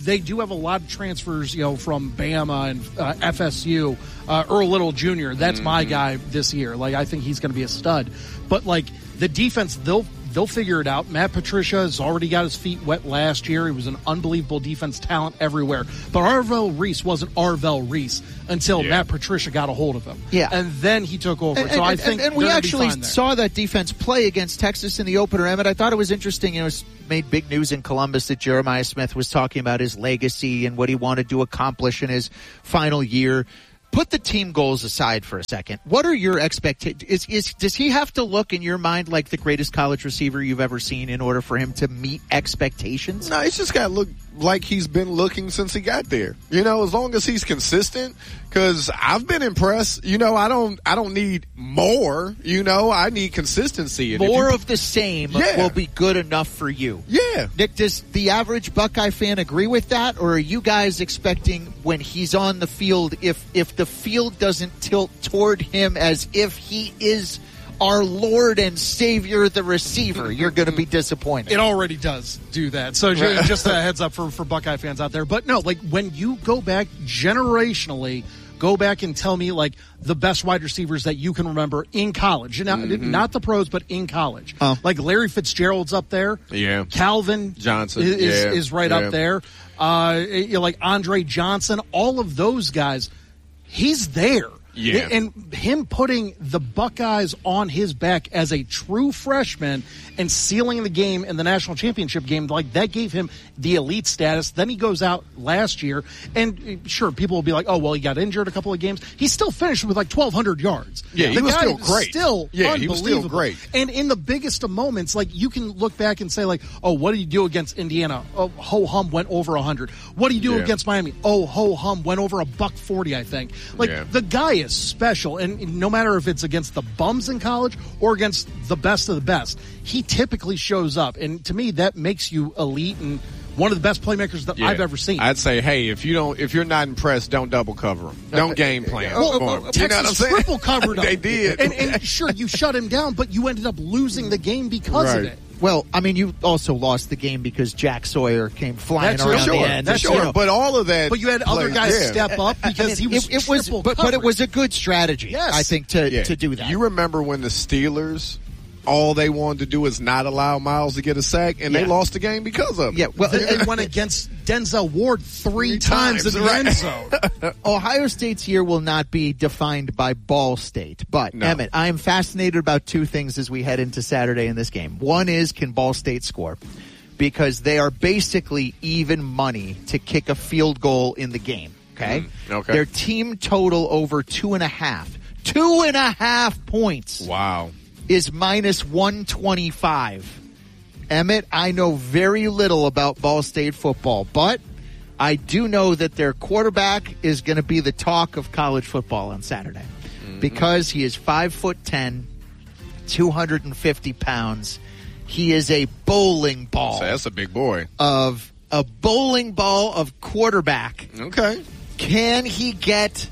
they do have a lot of transfers, you know, from Bama and uh, F S U. Uh, Earl Little Junior, that's mm-hmm. my guy this year. Like, I think he's going to be a stud. But, like, the defense, they'll they'll figure it out. Matt Patricia has already got his feet wet last year. He was an unbelievable defense talent everywhere. But Arvell Reese wasn't Arvell Reese until yeah. Matt Patricia got a hold of him.
Yeah.
And then he took over.
And,
so
and,
I
and,
think
And, and we actually saw that defense play against Texas in the opener, Emmett. I thought it was interesting. You know, it was made big news in Columbus that Jeremiah Smith was talking about his legacy and what he wanted to accomplish in his final year. Put the team goals aside for a second. What are your expectations? Is, is, does he have to look in your mind like the greatest college receiver you've ever seen in order for him to meet expectations?
No, he's just got to look like he's been looking since he got there. You know, as long as he's consistent, because I've been impressed. You know, I don't I don't need more. You know, I need consistency. And
more
you,
of the same
yeah.
will be good enough for you.
Yeah.
Nick, does the average Buckeye fan agree with that? Or are you guys expecting when he's on the field, if if the field doesn't tilt toward him as if he is our Lord and Savior, the receiver, you're going to be disappointed?
It already does do that. So just a heads up for, for Buckeye fans out there. But no, like when you go back generationally, go back and tell me like the best wide receivers that you can remember in college. Not, mm-hmm. not the pros, but in college. Uh, like Larry Fitzgerald's up there.
Yeah.
Calvin
Johnson
is,
yeah.
is right
yeah.
up there. Uh, you know, like Andre Johnson, all of those guys, he's there.
Yeah.
And him putting the Buckeyes on his back as a true freshman and sealing the game in the national championship game, like that gave him the elite status. Then he goes out last year, and sure, people will be like, oh, well, he got injured a couple of games. He still finished with like twelve hundred yards.
Yeah,
the
he was
guy
still great.
Still
yeah, he was still great.
And in the biggest of moments, like you can look back and say like, oh, what did he do against Indiana? Oh, ho-hum went over one hundred. What do you do
yeah.
against Miami? Oh, ho-hum went over a buck forty, I think. Like
yeah.
the guy is special. And no matter if it's against the bums in college or against the best of the best, he typically shows up. And to me, that makes you elite and one of the best playmakers that
yeah.
I've ever seen.
I'd say, hey, if you don't, if you're not impressed, don't double cover him. Don't game plan.
Well, well,
you
Texas
know what I'm saying?
triple covered him.
They did.
And, and sure, you shut him down, but you ended up losing the game because
right.
of it.
Well, I mean, you also lost the game because Jack Sawyer came flying
That's
around
sure,
the end.
That's sure, but all of that.
But you had other
plays,
guys
yeah.
step up because he was
it, it was,
triple
but, but it
covered.
was a good strategy,
yes.
I think, to
yeah.
to do that.
You remember when the Steelers, all they wanted to do is not allow Miles to get a sack, and
yeah.
they lost the game because of it.
Yeah, well,
they went against Denzel Ward three,
three
times,
times
in the
right.
end zone.
Ohio State's year will not be defined by Ball State. But,
no.
Emmett, I am fascinated about two things as we head into Saturday in this game. One is, can Ball State score? Because they are basically even money to kick a field goal in the game. Okay?
Mm, okay.
Their team total over two and a half. Two and a half points.
Wow.
Is minus one twenty-five. Emmett, I know very little about Ball State football, but I do know that their quarterback is going to be the talk of college football on Saturday mm-hmm. because he is five foot ten, two hundred fifty pounds. He is a bowling ball.
So that's a big boy.
Of a bowling ball of quarterback.
Okay.
Can he get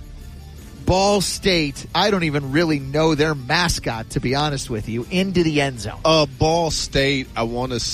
Ball State, I don't even really know their mascot, to be honest with you, into the end zone?
Uh, Ball State, I want to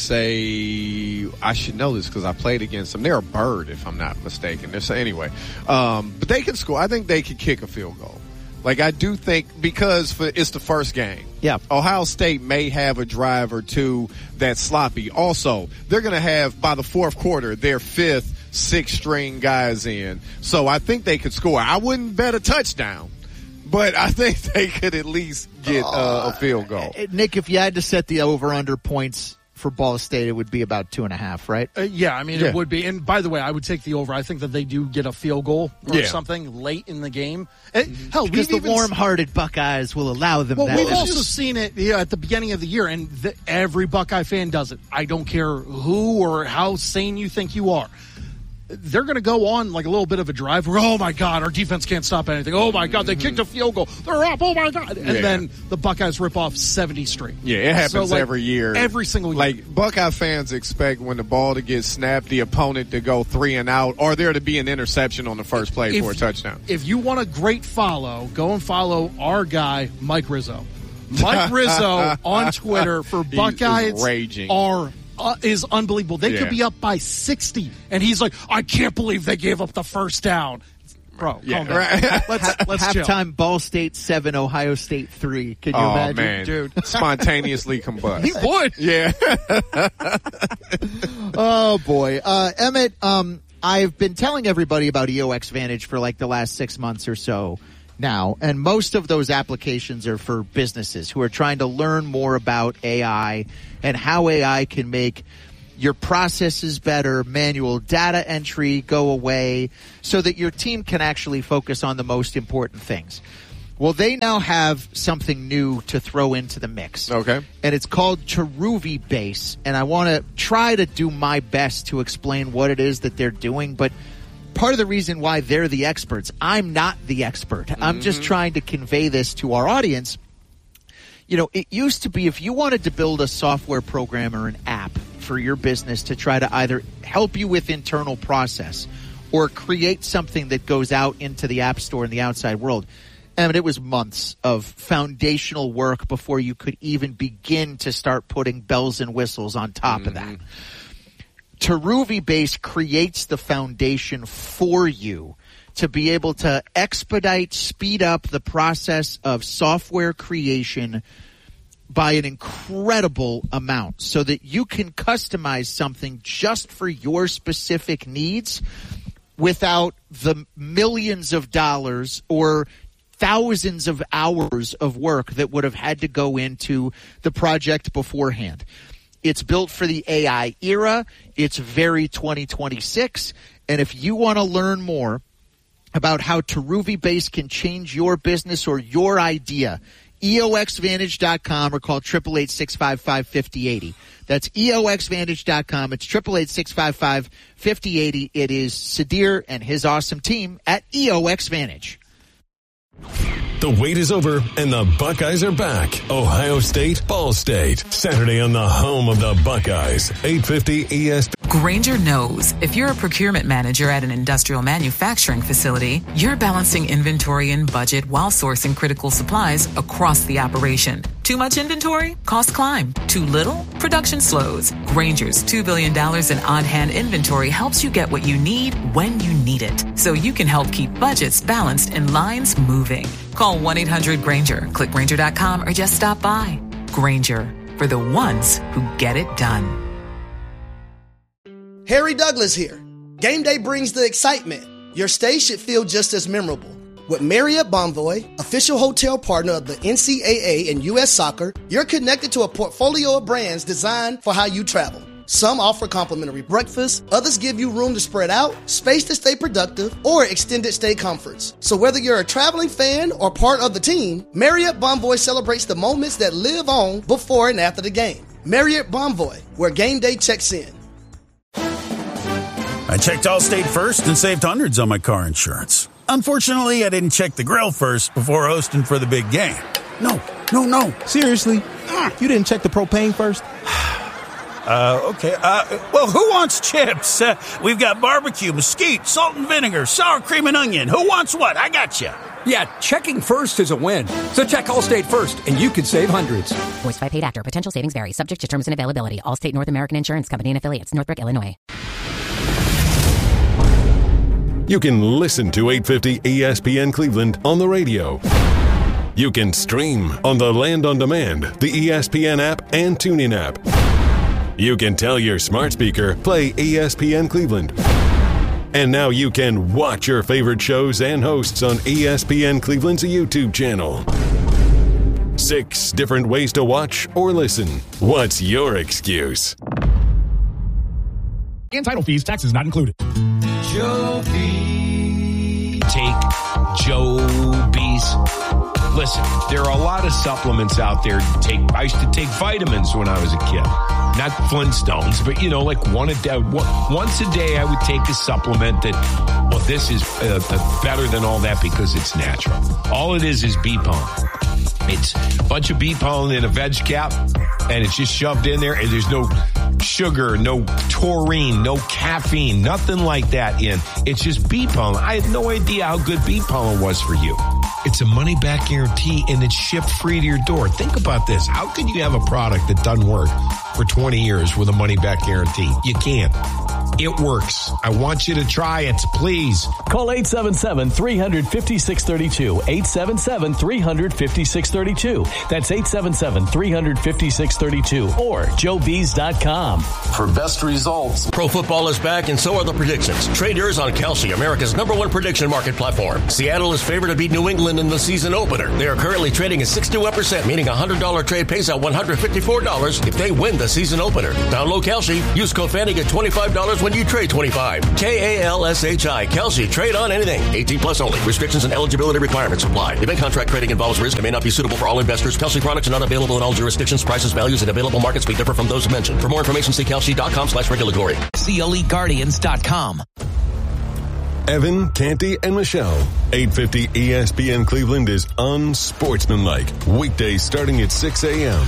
say, I should know this because I played against them. They're a bird, if I'm not mistaken. They're, so anyway, um, but they can score. I think they could kick a field goal. Like, I do think, because for, it's the first game.
Yeah.
Ohio State may have a drive or two that's sloppy. Also, they're going to have, by the fourth quarter, their fifth, sixth string guys in. So I think they could score. I wouldn't bet a touchdown, but I think they could at least get uh, a field goal.
Uh, Nick, if you had to set the over-under points for Ball State, it would be about two and a half, right?
Uh, yeah, I mean,
yeah.
it would be. And by the way, I would take the over. I think that they do get a field goal or
yeah.
something late in the game. It, hell,
because the warm-hearted Buckeyes will allow them
well,
that.
We've
It's
also
just,
seen it yeah, at the beginning of the year, and the, every Buckeye fan does it. I don't care who or how sane you think you are. They're going to go on like a little bit of a drive where, oh, my God, our defense can't stop anything. Oh, my God, they
mm-hmm.
kicked a field goal. They're up. Oh, my God. And
yeah.
then the Buckeyes rip off seventy straight.
Yeah, it happens
so, like,
every year.
Every single year.
Like, Buckeye fans expect when the ball to get snapped, the opponent to go three and out, or there to be an interception on the first play if, for a touchdown.
If you want a great follow, go and follow our guy, Mike Rizzo. Mike Rizzo on Twitter for Buckeyes
raging.
are uh, is unbelievable. They
Yeah.
could be up by sixty, and he's like, I can't believe they gave up the first down. Bro,
Yeah,
calm down.
right.
Let's, let's chill.
Halftime, Ball State seven, Ohio State three. Can you
Oh,
imagine?
man.
Dude.
Spontaneously combust.
He would.
Yeah.
Oh boy, uh, Emmett. Um, I've been telling everybody about E O X Vantage for like the last six months or so now, and most of those applications are for businesses who are trying to learn more about A I and how A I can make your processes better, manual data entry go away, so that your team can actually focus on the most important things. Well, they now have something new to throw into the mix.
Okay.
And it's called Cheruvi Base. And I want to try to do my best to explain what it is that they're doing. But part of the reason why they're the experts, I'm not the expert. Mm-hmm. I'm just trying to convey this to our audience. You know, it used to be if you wanted to build a software program or an app for your business to try to either help you with internal process or create something that goes out into the app store in the outside world, I mean, it was months of foundational work before you could even begin to start putting bells and whistles on top mm-hmm. of that. Cheruvi Base creates the foundation for you to be able to expedite, speed up the process of software creation by an incredible amount so that you can customize something just for your specific needs without the millions of dollars or thousands of hours of work that would have had to go into the project beforehand. It's built for the A I era. It's very twenty twenty-six. And if you want to learn more about how Cheruvi Base can change your business or your idea, E O X Vantage dot com or call eight eight eight, six five five, five oh eight oh. That's E O X Vantage dot com. It's eight eight eight, six five five, five oh eight oh. It is Sadir and his awesome team at E O X Vantage.
The wait is over, and the Buckeyes are back. Ohio State, Ball State. Saturday on the home of the Buckeyes. eight fifty E S P N.
Grainger knows if you're a procurement manager at an industrial manufacturing facility, you're balancing inventory and budget while sourcing critical supplies across the operation. Too much inventory? Costs climb. Too little? Production slows. Grainger's two billion dollars in on-hand inventory helps you get what you need when you need it, so you can help keep budgets balanced and lines moving. Call one eight hundred Grainger, click Grainger dot com, or just stop by. Grainger, for the ones who get it done.
Harry Douglas here. Game day brings the excitement. Your stay should feel just as memorable. With Marriott Bonvoy, official hotel partner of the N C double A and U S Soccer, you're connected to a portfolio of brands designed for how you travel. Some offer complimentary breakfast, others give you room to spread out, space to stay productive, or extended stay comforts. So whether you're a traveling fan or part of the team, Marriott Bonvoy celebrates the moments that live on before and after the game. Marriott Bonvoy, where game day checks in.
I checked Allstate first and saved hundreds on my car insurance. Unfortunately, I didn't check the grill first before hosting for the big game. No, no, no.
Seriously? You didn't check the propane first?
Uh, okay. Uh, well, who wants chips? Uh, we've got barbecue, mesquite, salt and vinegar, sour cream and onion. Who wants what? I got you.
Yeah, checking first is a win. So check Allstate first, and you can save hundreds.
Voiced by paid actor. Potential savings vary. Subject to terms and availability. Allstate North American Insurance Company and affiliates. Northbrook, Illinois.
You can listen to eight fifty E S P N Cleveland on the radio. You can stream on the Land on Demand, the E S P N app, and TuneIn app. You can tell your smart speaker, play E S P N Cleveland. And now you can watch your favorite shows and hosts on E S P N Cleveland's YouTube channel. Six different ways to watch or listen. What's your excuse?
And title fees, taxes not included.
Joe B. Take Joe B's. Listen, there are a lot of supplements out there to take. I used to take vitamins when I was a kid. Not Flintstones, but, you know, like one a day. Once a day, I would take a supplement that, well, this is uh, better than all that because it's natural. All it is is bee pollen. It's a bunch of bee pollen in a veg cap, and it's just shoved in there, and there's no sugar, no taurine, no caffeine, nothing like that in. It's just bee pollen. I had no idea how good bee pollen was for you. It's a money-back guarantee, and it's shipped free to your door. Think about this. How could you have a product that doesn't work for twenty years with a money-back guarantee. You can't. It works. I want you to try it, please.
Call eight seven seven, three five six, three two. eight seven seven, three five six, three two. That's eight seven seven, three five six, three two or joe bees dot com.
For best results.
Pro football is back and so are the predictions. Trade yours on Kalshi, America's number one prediction market platform. Seattle is favored to beat New England in the season opener. They are currently trading at sixty-one percent, meaning a one hundred dollars trade pays out one hundred fifty-four dollars if they win the season opener. Download Kalshi. Use code Fanny, get twenty-five dollars when you trade twenty-five. K A L S H I. Kalshi. Trade on anything. eighteen plus only. Restrictions and eligibility requirements apply. Event contract trading involves risk and may not be suitable for all investors. Kalshi products are not available in all jurisdictions. Prices, values, and available markets may differ from those mentioned. For more information, see kalshi.com slash regulatory.
See elite guardians dot com.
Evan, Canty, and Michelle. eight fifty E S P N Cleveland is unsportsmanlike. Weekdays starting at six a.m.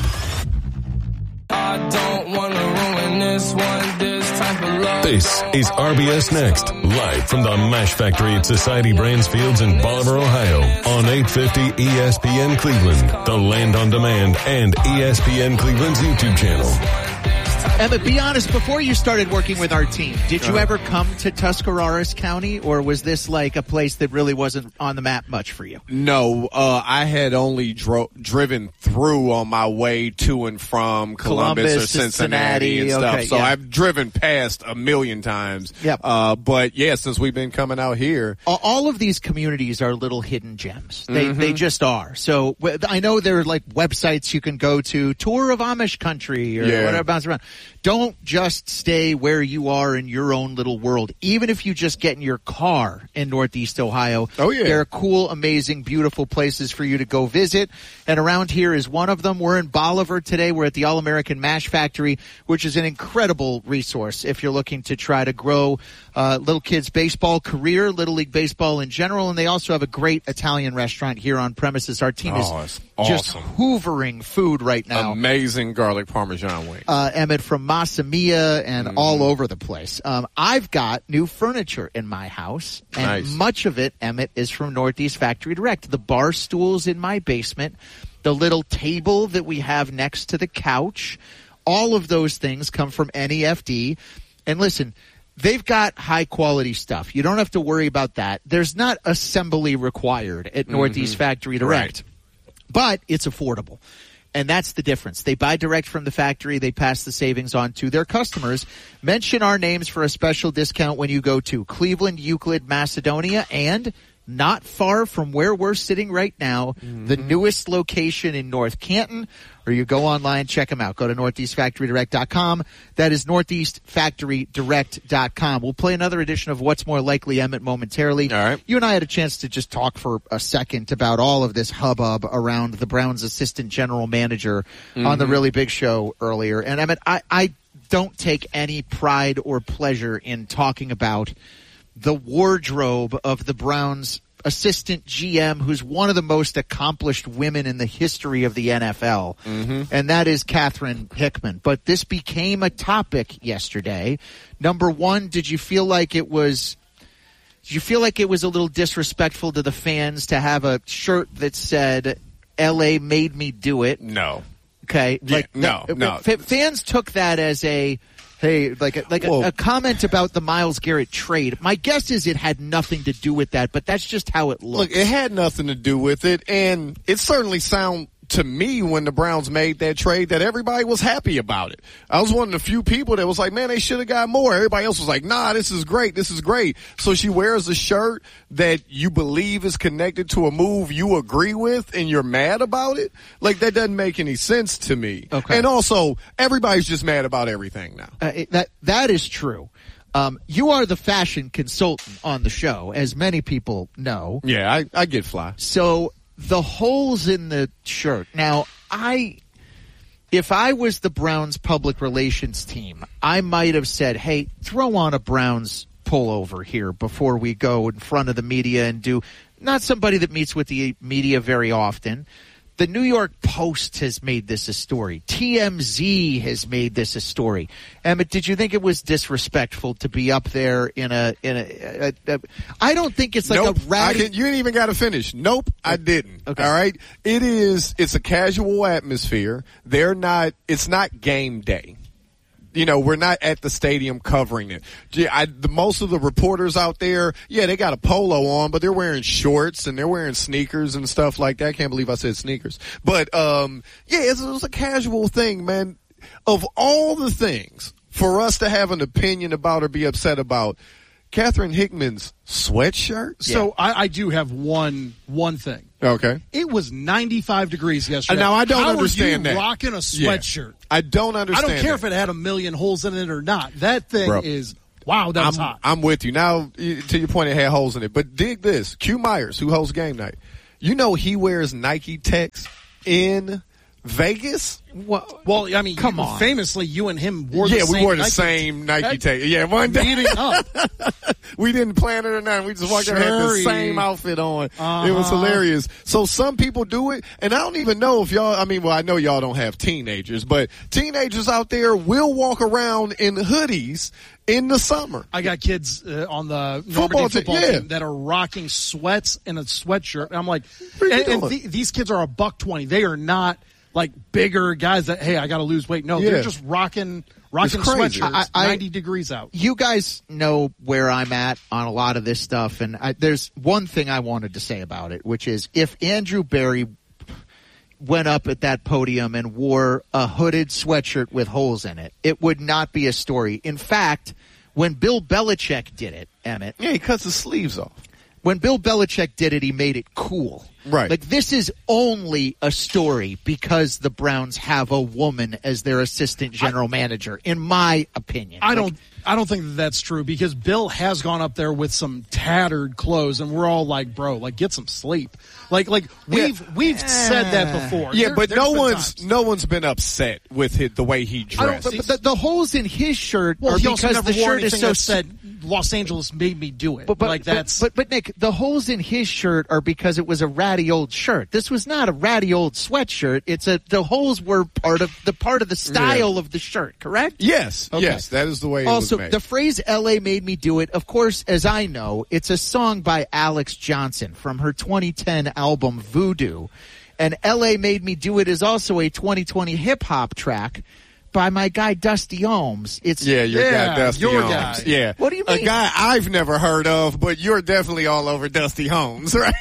I don't want to ruin this one, this type of love.
This is R B S Next, live from the MASH Factory at Society Brands Fields in Bolivar, Ohio, on eight fifty E S P N Cleveland, the Land on Demand, and E S P N Cleveland's YouTube channel.
Emmett, be honest, before you started working with our team, did you ever come to Tuscarawas County, or was this like a place that really wasn't on the map much for you?
No, uh, I had only dro- driven through on my way to and from Columbus,
Columbus
or Cincinnati,
Cincinnati
and stuff.
okay,
so
yeah.
I've driven past a million times.
Yep.
Uh, but yeah, since we've been coming out here.
All of these communities are little hidden gems. They
Mm-hmm.
they just are. So I know there are like websites you can go to, tour of Amish country or
Yeah.
whatever, bounce around. Don't just stay where you are in your own little world. Even if you just get in your car in Northeast Ohio,
oh, yeah.
there are cool, amazing, beautiful places for you to go visit. And around here is one of them. We're in Bolivar today. We're at the All-American MASH Factory, which is an incredible resource if you're looking to try to grow uh, little kids' baseball career, Little League baseball in general. And they also have a great Italian restaurant here on premises. Our team
Oh,
is
it's
just
awesome.
hoovering food right now.
Amazing garlic Parmesan wings.
Uh, Emmett, from Massa Mia and
Mm-hmm.
all over the place. Um, I've got new furniture in my house, and
Nice.
much of it, Emmett, is from Northeast Factory Direct. The bar stools in my basement, the little table that we have next to the couch, all of those things come from N E F D. And listen, they've got high-quality stuff. You don't have to worry about that. There's not assembly required at Northeast
Mhm.
Factory Direct, but it's affordable. And that's the difference. They buy direct from the factory. They pass the savings on to their customers. Mention our names for a special discount when you go to Cleveland, Euclid, Macedonia, and not far from where we're sitting right now, mm-hmm. the newest location in North Canton. Or you go online, check them out. Go to northeast factory direct dot com. That is northeast factory direct dot com. We'll play another edition of What's More Likely, Emmett, momentarily.
All right.
You and I had a chance to just talk for a second about all of this hubbub around the Browns' assistant general manager mm-hmm. on the Really Big Show earlier. And Emmett, I, I don't take any pride or pleasure in talking about the wardrobe of the Browns' assistant G M, who's one of the most accomplished women in the history of the N F L, mm-hmm. and that is Catherine Hickman. But this became a topic yesterday. Number one, did you feel like it was did you feel like it was a little disrespectful to the fans to have a shirt that said L A made me do it?
No.
Okay.
Yeah,
like
no,
that,
no.
F- fans took that as a Hey, like a, like a, a comment about the Myles Garrett trade. My guess is it had nothing to do with that, but that's just how it looks.
Look, it had nothing to do with it, and it certainly sounded to me when the Browns made that trade that everybody was happy about it. I was one of the few people that was like, man, they should have got more. Everybody else was like, nah, this is great. This is great. So she wears a shirt that you believe is connected to a move you agree with and you're mad about it. Like, that doesn't make any sense to me.
Okay.
And also, everybody's just mad about everything now.
Uh, it, that that is true. Um, you are the fashion consultant on the show, as many people know.
Yeah, I, I get fly.
So the holes in the shirt. Now, I, if I was the Browns public relations team, I might have said, hey, throw on a Browns pullover here before we go in front of the media and do, not somebody that meets with the media very often. The New York Post has made this a story. T M Z has made this a story. Emmett, did you think it was disrespectful to be up there in a in a? a, a I don't think it's like
nope,
a ratty.
I can, you ain't even got to finish. Nope, I didn't.
Okay.
All right. It is. It's a casual atmosphere. They're not. It's not game day. You know, we're not at the stadium covering it. Yeah, I, the, most of the reporters out there, yeah, they got a polo on, but they're wearing shorts and they're wearing sneakers and stuff like that. I can't believe I said sneakers. But, um, yeah, it's, it was a casual thing, man. Of all the things for us to have an opinion about or be upset about, Catherine Hickman's sweatshirt?
So I, I do have one one thing.
Okay.
It was ninety-five degrees yesterday.
Now, I don't
How
understand
are you
that.
rocking a sweatshirt?
Yeah. I don't understand
I don't care
that.
if it had a million holes in it or not. That thing
Bro,
is, wow, that was
I'm,
hot.
I'm with you. Now, to your point, it had holes in it. But dig this. Q Myers, who hosts Game Night, you know he wears Nike Techs in Vegas?
Well, well, I mean,
Come
you,
on.
famously, you and him wore
yeah,
the same
we wore the
Nike
same Nike
That-
Tech. Yeah, one day.
Meeting up.
We didn't plan it or nothing. We just walked out and had the
Sure.
same outfit on.
Uh-huh.
It was hilarious. So some people do it, and I don't even know if y'all, I mean, well, I know y'all don't have teenagers, but teenagers out there will walk around in hoodies in the summer.
I got kids uh, on the
Football
Normandy
team,
football
yeah.
team that are rocking sweats and a sweatshirt. And I'm like,
are you
and, and
doing?
the, these kids are a buck twenty. They are not like bigger guys that, hey, I got to lose weight. No,
Yeah.
they're just rocking rocking
It's crazy.
sweatshirts,
I- I-
ninety degrees out.
You guys know where I'm at on a lot of this stuff, and I, there's one thing I wanted to say about it, which is if Andrew Berry went up at that podium and wore a hooded sweatshirt with holes in it, it would not be a story. In fact, when Bill Belichick did it, Emmett.
Yeah, he cuts his sleeves off.
When Bill Belichick did it, he made it cool.
Right.
Like, this is only a story because the Browns have a woman as their assistant general manager, in my opinion.
I
Like,
don't. I don't think that that's true because Bill has gone up there with some tattered clothes, and we're all like, "Bro, like get some sleep." Like, like we've
Yeah.
we've said that before.
Yeah,
There-
but
there's
no
been
one's
times.
no one's been upset with his, the way he
I don't,
dressed.
but the, the holes in his shirt
Well,
are
he also
because
never
the
wore
shirt is
anything
so
that said Los Angeles made me do it.
But, but,
like
but-
that's
but, but Nick, the holes in his shirt are because it was a ratty old shirt. This was not a ratty old sweatshirt. It's a the holes were part of the part of the style
Yeah.
of the shirt. Correct?
Yes,
Okay.
yes, that is the way it
Also,
was made.
the phrase L A made me do it, of course, as I know, it's a song by Alex Johnson from her twenty ten album Voodoo. And L A Made Me Do It is also a twenty twenty hip hop track by my guy Dusty Ohms. It's
yeah, your guy Dusty
your
Holmes.
guy.
Yeah.
What do you mean?
A guy I've never heard of, but you're definitely all over Dusty Holmes, right?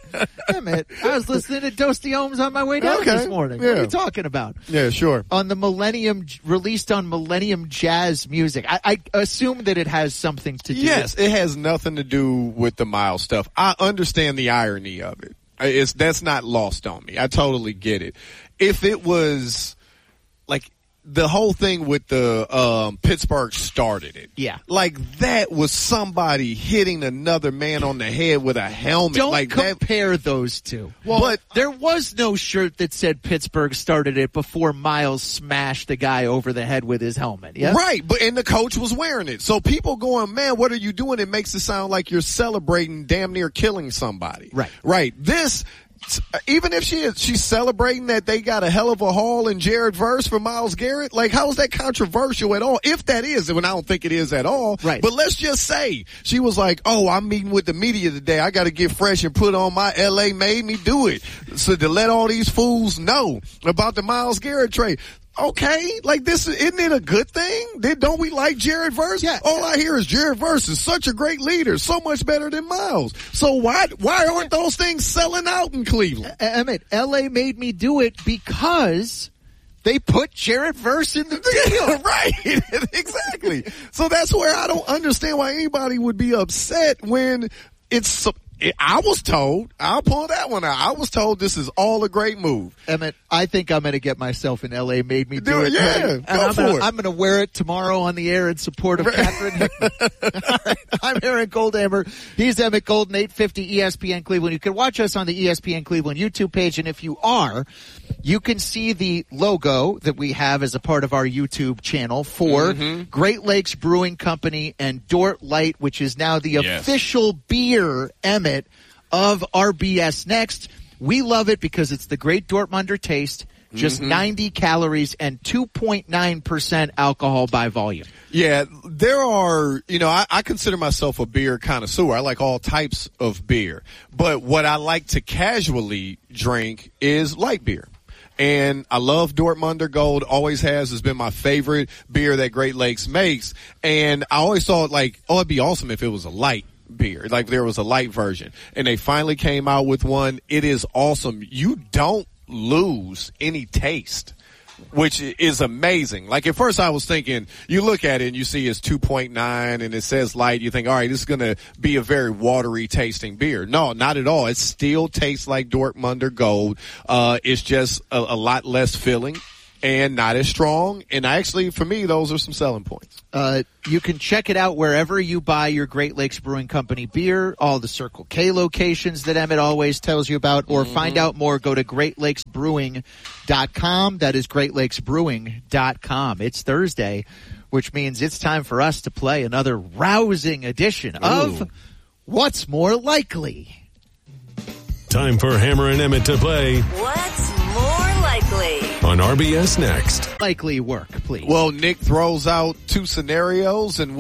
Damn it. I was listening to Dusty Ohms on my way down
Okay.
this morning. What
Yeah.
are you talking about?
Yeah, sure.
On the Millennium, released on Millennium Jazz Music. I, I assume that it has something to do
Yes,
with
it has nothing to do with the Miles stuff. I understand the irony of it. It's that's not lost on me. I totally get it. If it was like the whole thing with the um, Pittsburgh started it.
Yeah.
Like that was somebody hitting another man on the head with a helmet.
Don't
like that.
compare those two.
Well,
but there was no shirt that said Pittsburgh started it before Miles smashed the guy over the head with his helmet. Yeah,
Right, but and the coach was wearing it. So people going, man, what are you doing? It makes it sound like you're celebrating damn near killing somebody.
Right.
Right. This, even if she is, she's celebrating that they got a hell of a haul in Jared Verse for Myles Garrett, like how is that controversial at all? If that is, and I don't think it is at all.
Right.
But let's just say she was like, oh, I'm meeting with the media today. I got to get fresh and put on my L A Made Me Do It. So to let all these fools know about the Myles Garrett trade. Okay, like this, isn't it a good thing? Did, don't we like Jared Verse?
Yeah.
All I hear is Jared Verse is such a great leader, so much better than Miles. So why, why aren't those things selling out in Cleveland?
Emmett, L A made me do it because they put Jared Verse in the deal.
Right, exactly. So that's where I don't understand why anybody would be upset when it's, I was told, I'll pull that one out. I was told this is all a great move.
Emmett, I think I'm going to get myself in L A Made Me Do,
Do it,
it.
yeah,
And
go
I'm
for
gonna,
it.
I'm going to wear it tomorrow on the air in support of Catherine Hickman. All right, I'm Aaron Goldhammer. He's Emmett Golden, eight fifty E S P N Cleveland. You can watch us on the E S P N Cleveland YouTube page, and if you are, you can see the logo that we have as a part of our YouTube channel for
Mm-hmm.
Great Lakes Brewing Company and Dort Light, which is now the
Yes.
official beer, Emmett, of R B S Next. We love it because it's the great Dortmunder taste, just
Mm-hmm.
ninety calories and two point nine percent alcohol by volume.
Yeah, there are, you know, I, I consider myself a beer connoisseur. I like all types of beer. But what I like to casually drink is light beer. And I love Dortmunder Gold, always has, has been my favorite beer that Great Lakes makes. And I always thought, like, oh, it'd be awesome if it was a light beer, like there was a light version. And they finally came out with one. It is awesome. You don't lose any taste, which is amazing. Like at first I was thinking, you look at it and you see it's two point nine and it says light. You think, all right, this is going to be a very watery tasting beer. No, not at all. It still tastes like Dortmunder Gold. Uh, it's just a, a lot less filling and not as strong. And actually, for me, those are some selling points.
Uh, you can check it out wherever you buy your Great Lakes Brewing Company beer, all the Circle K locations that Emmett always tells you about, or mm-hmm. find out more, go to great lakes brewing dot com. That is great lakes brewing dot com. It's Thursday, which means it's time for us to play another rousing edition Ooh. of What's More Likely?
Time for Hammer and Emmett to play
What's More Likely?
On R B S Next.
Likely work, please.
Well, Nick throws out two scenarios and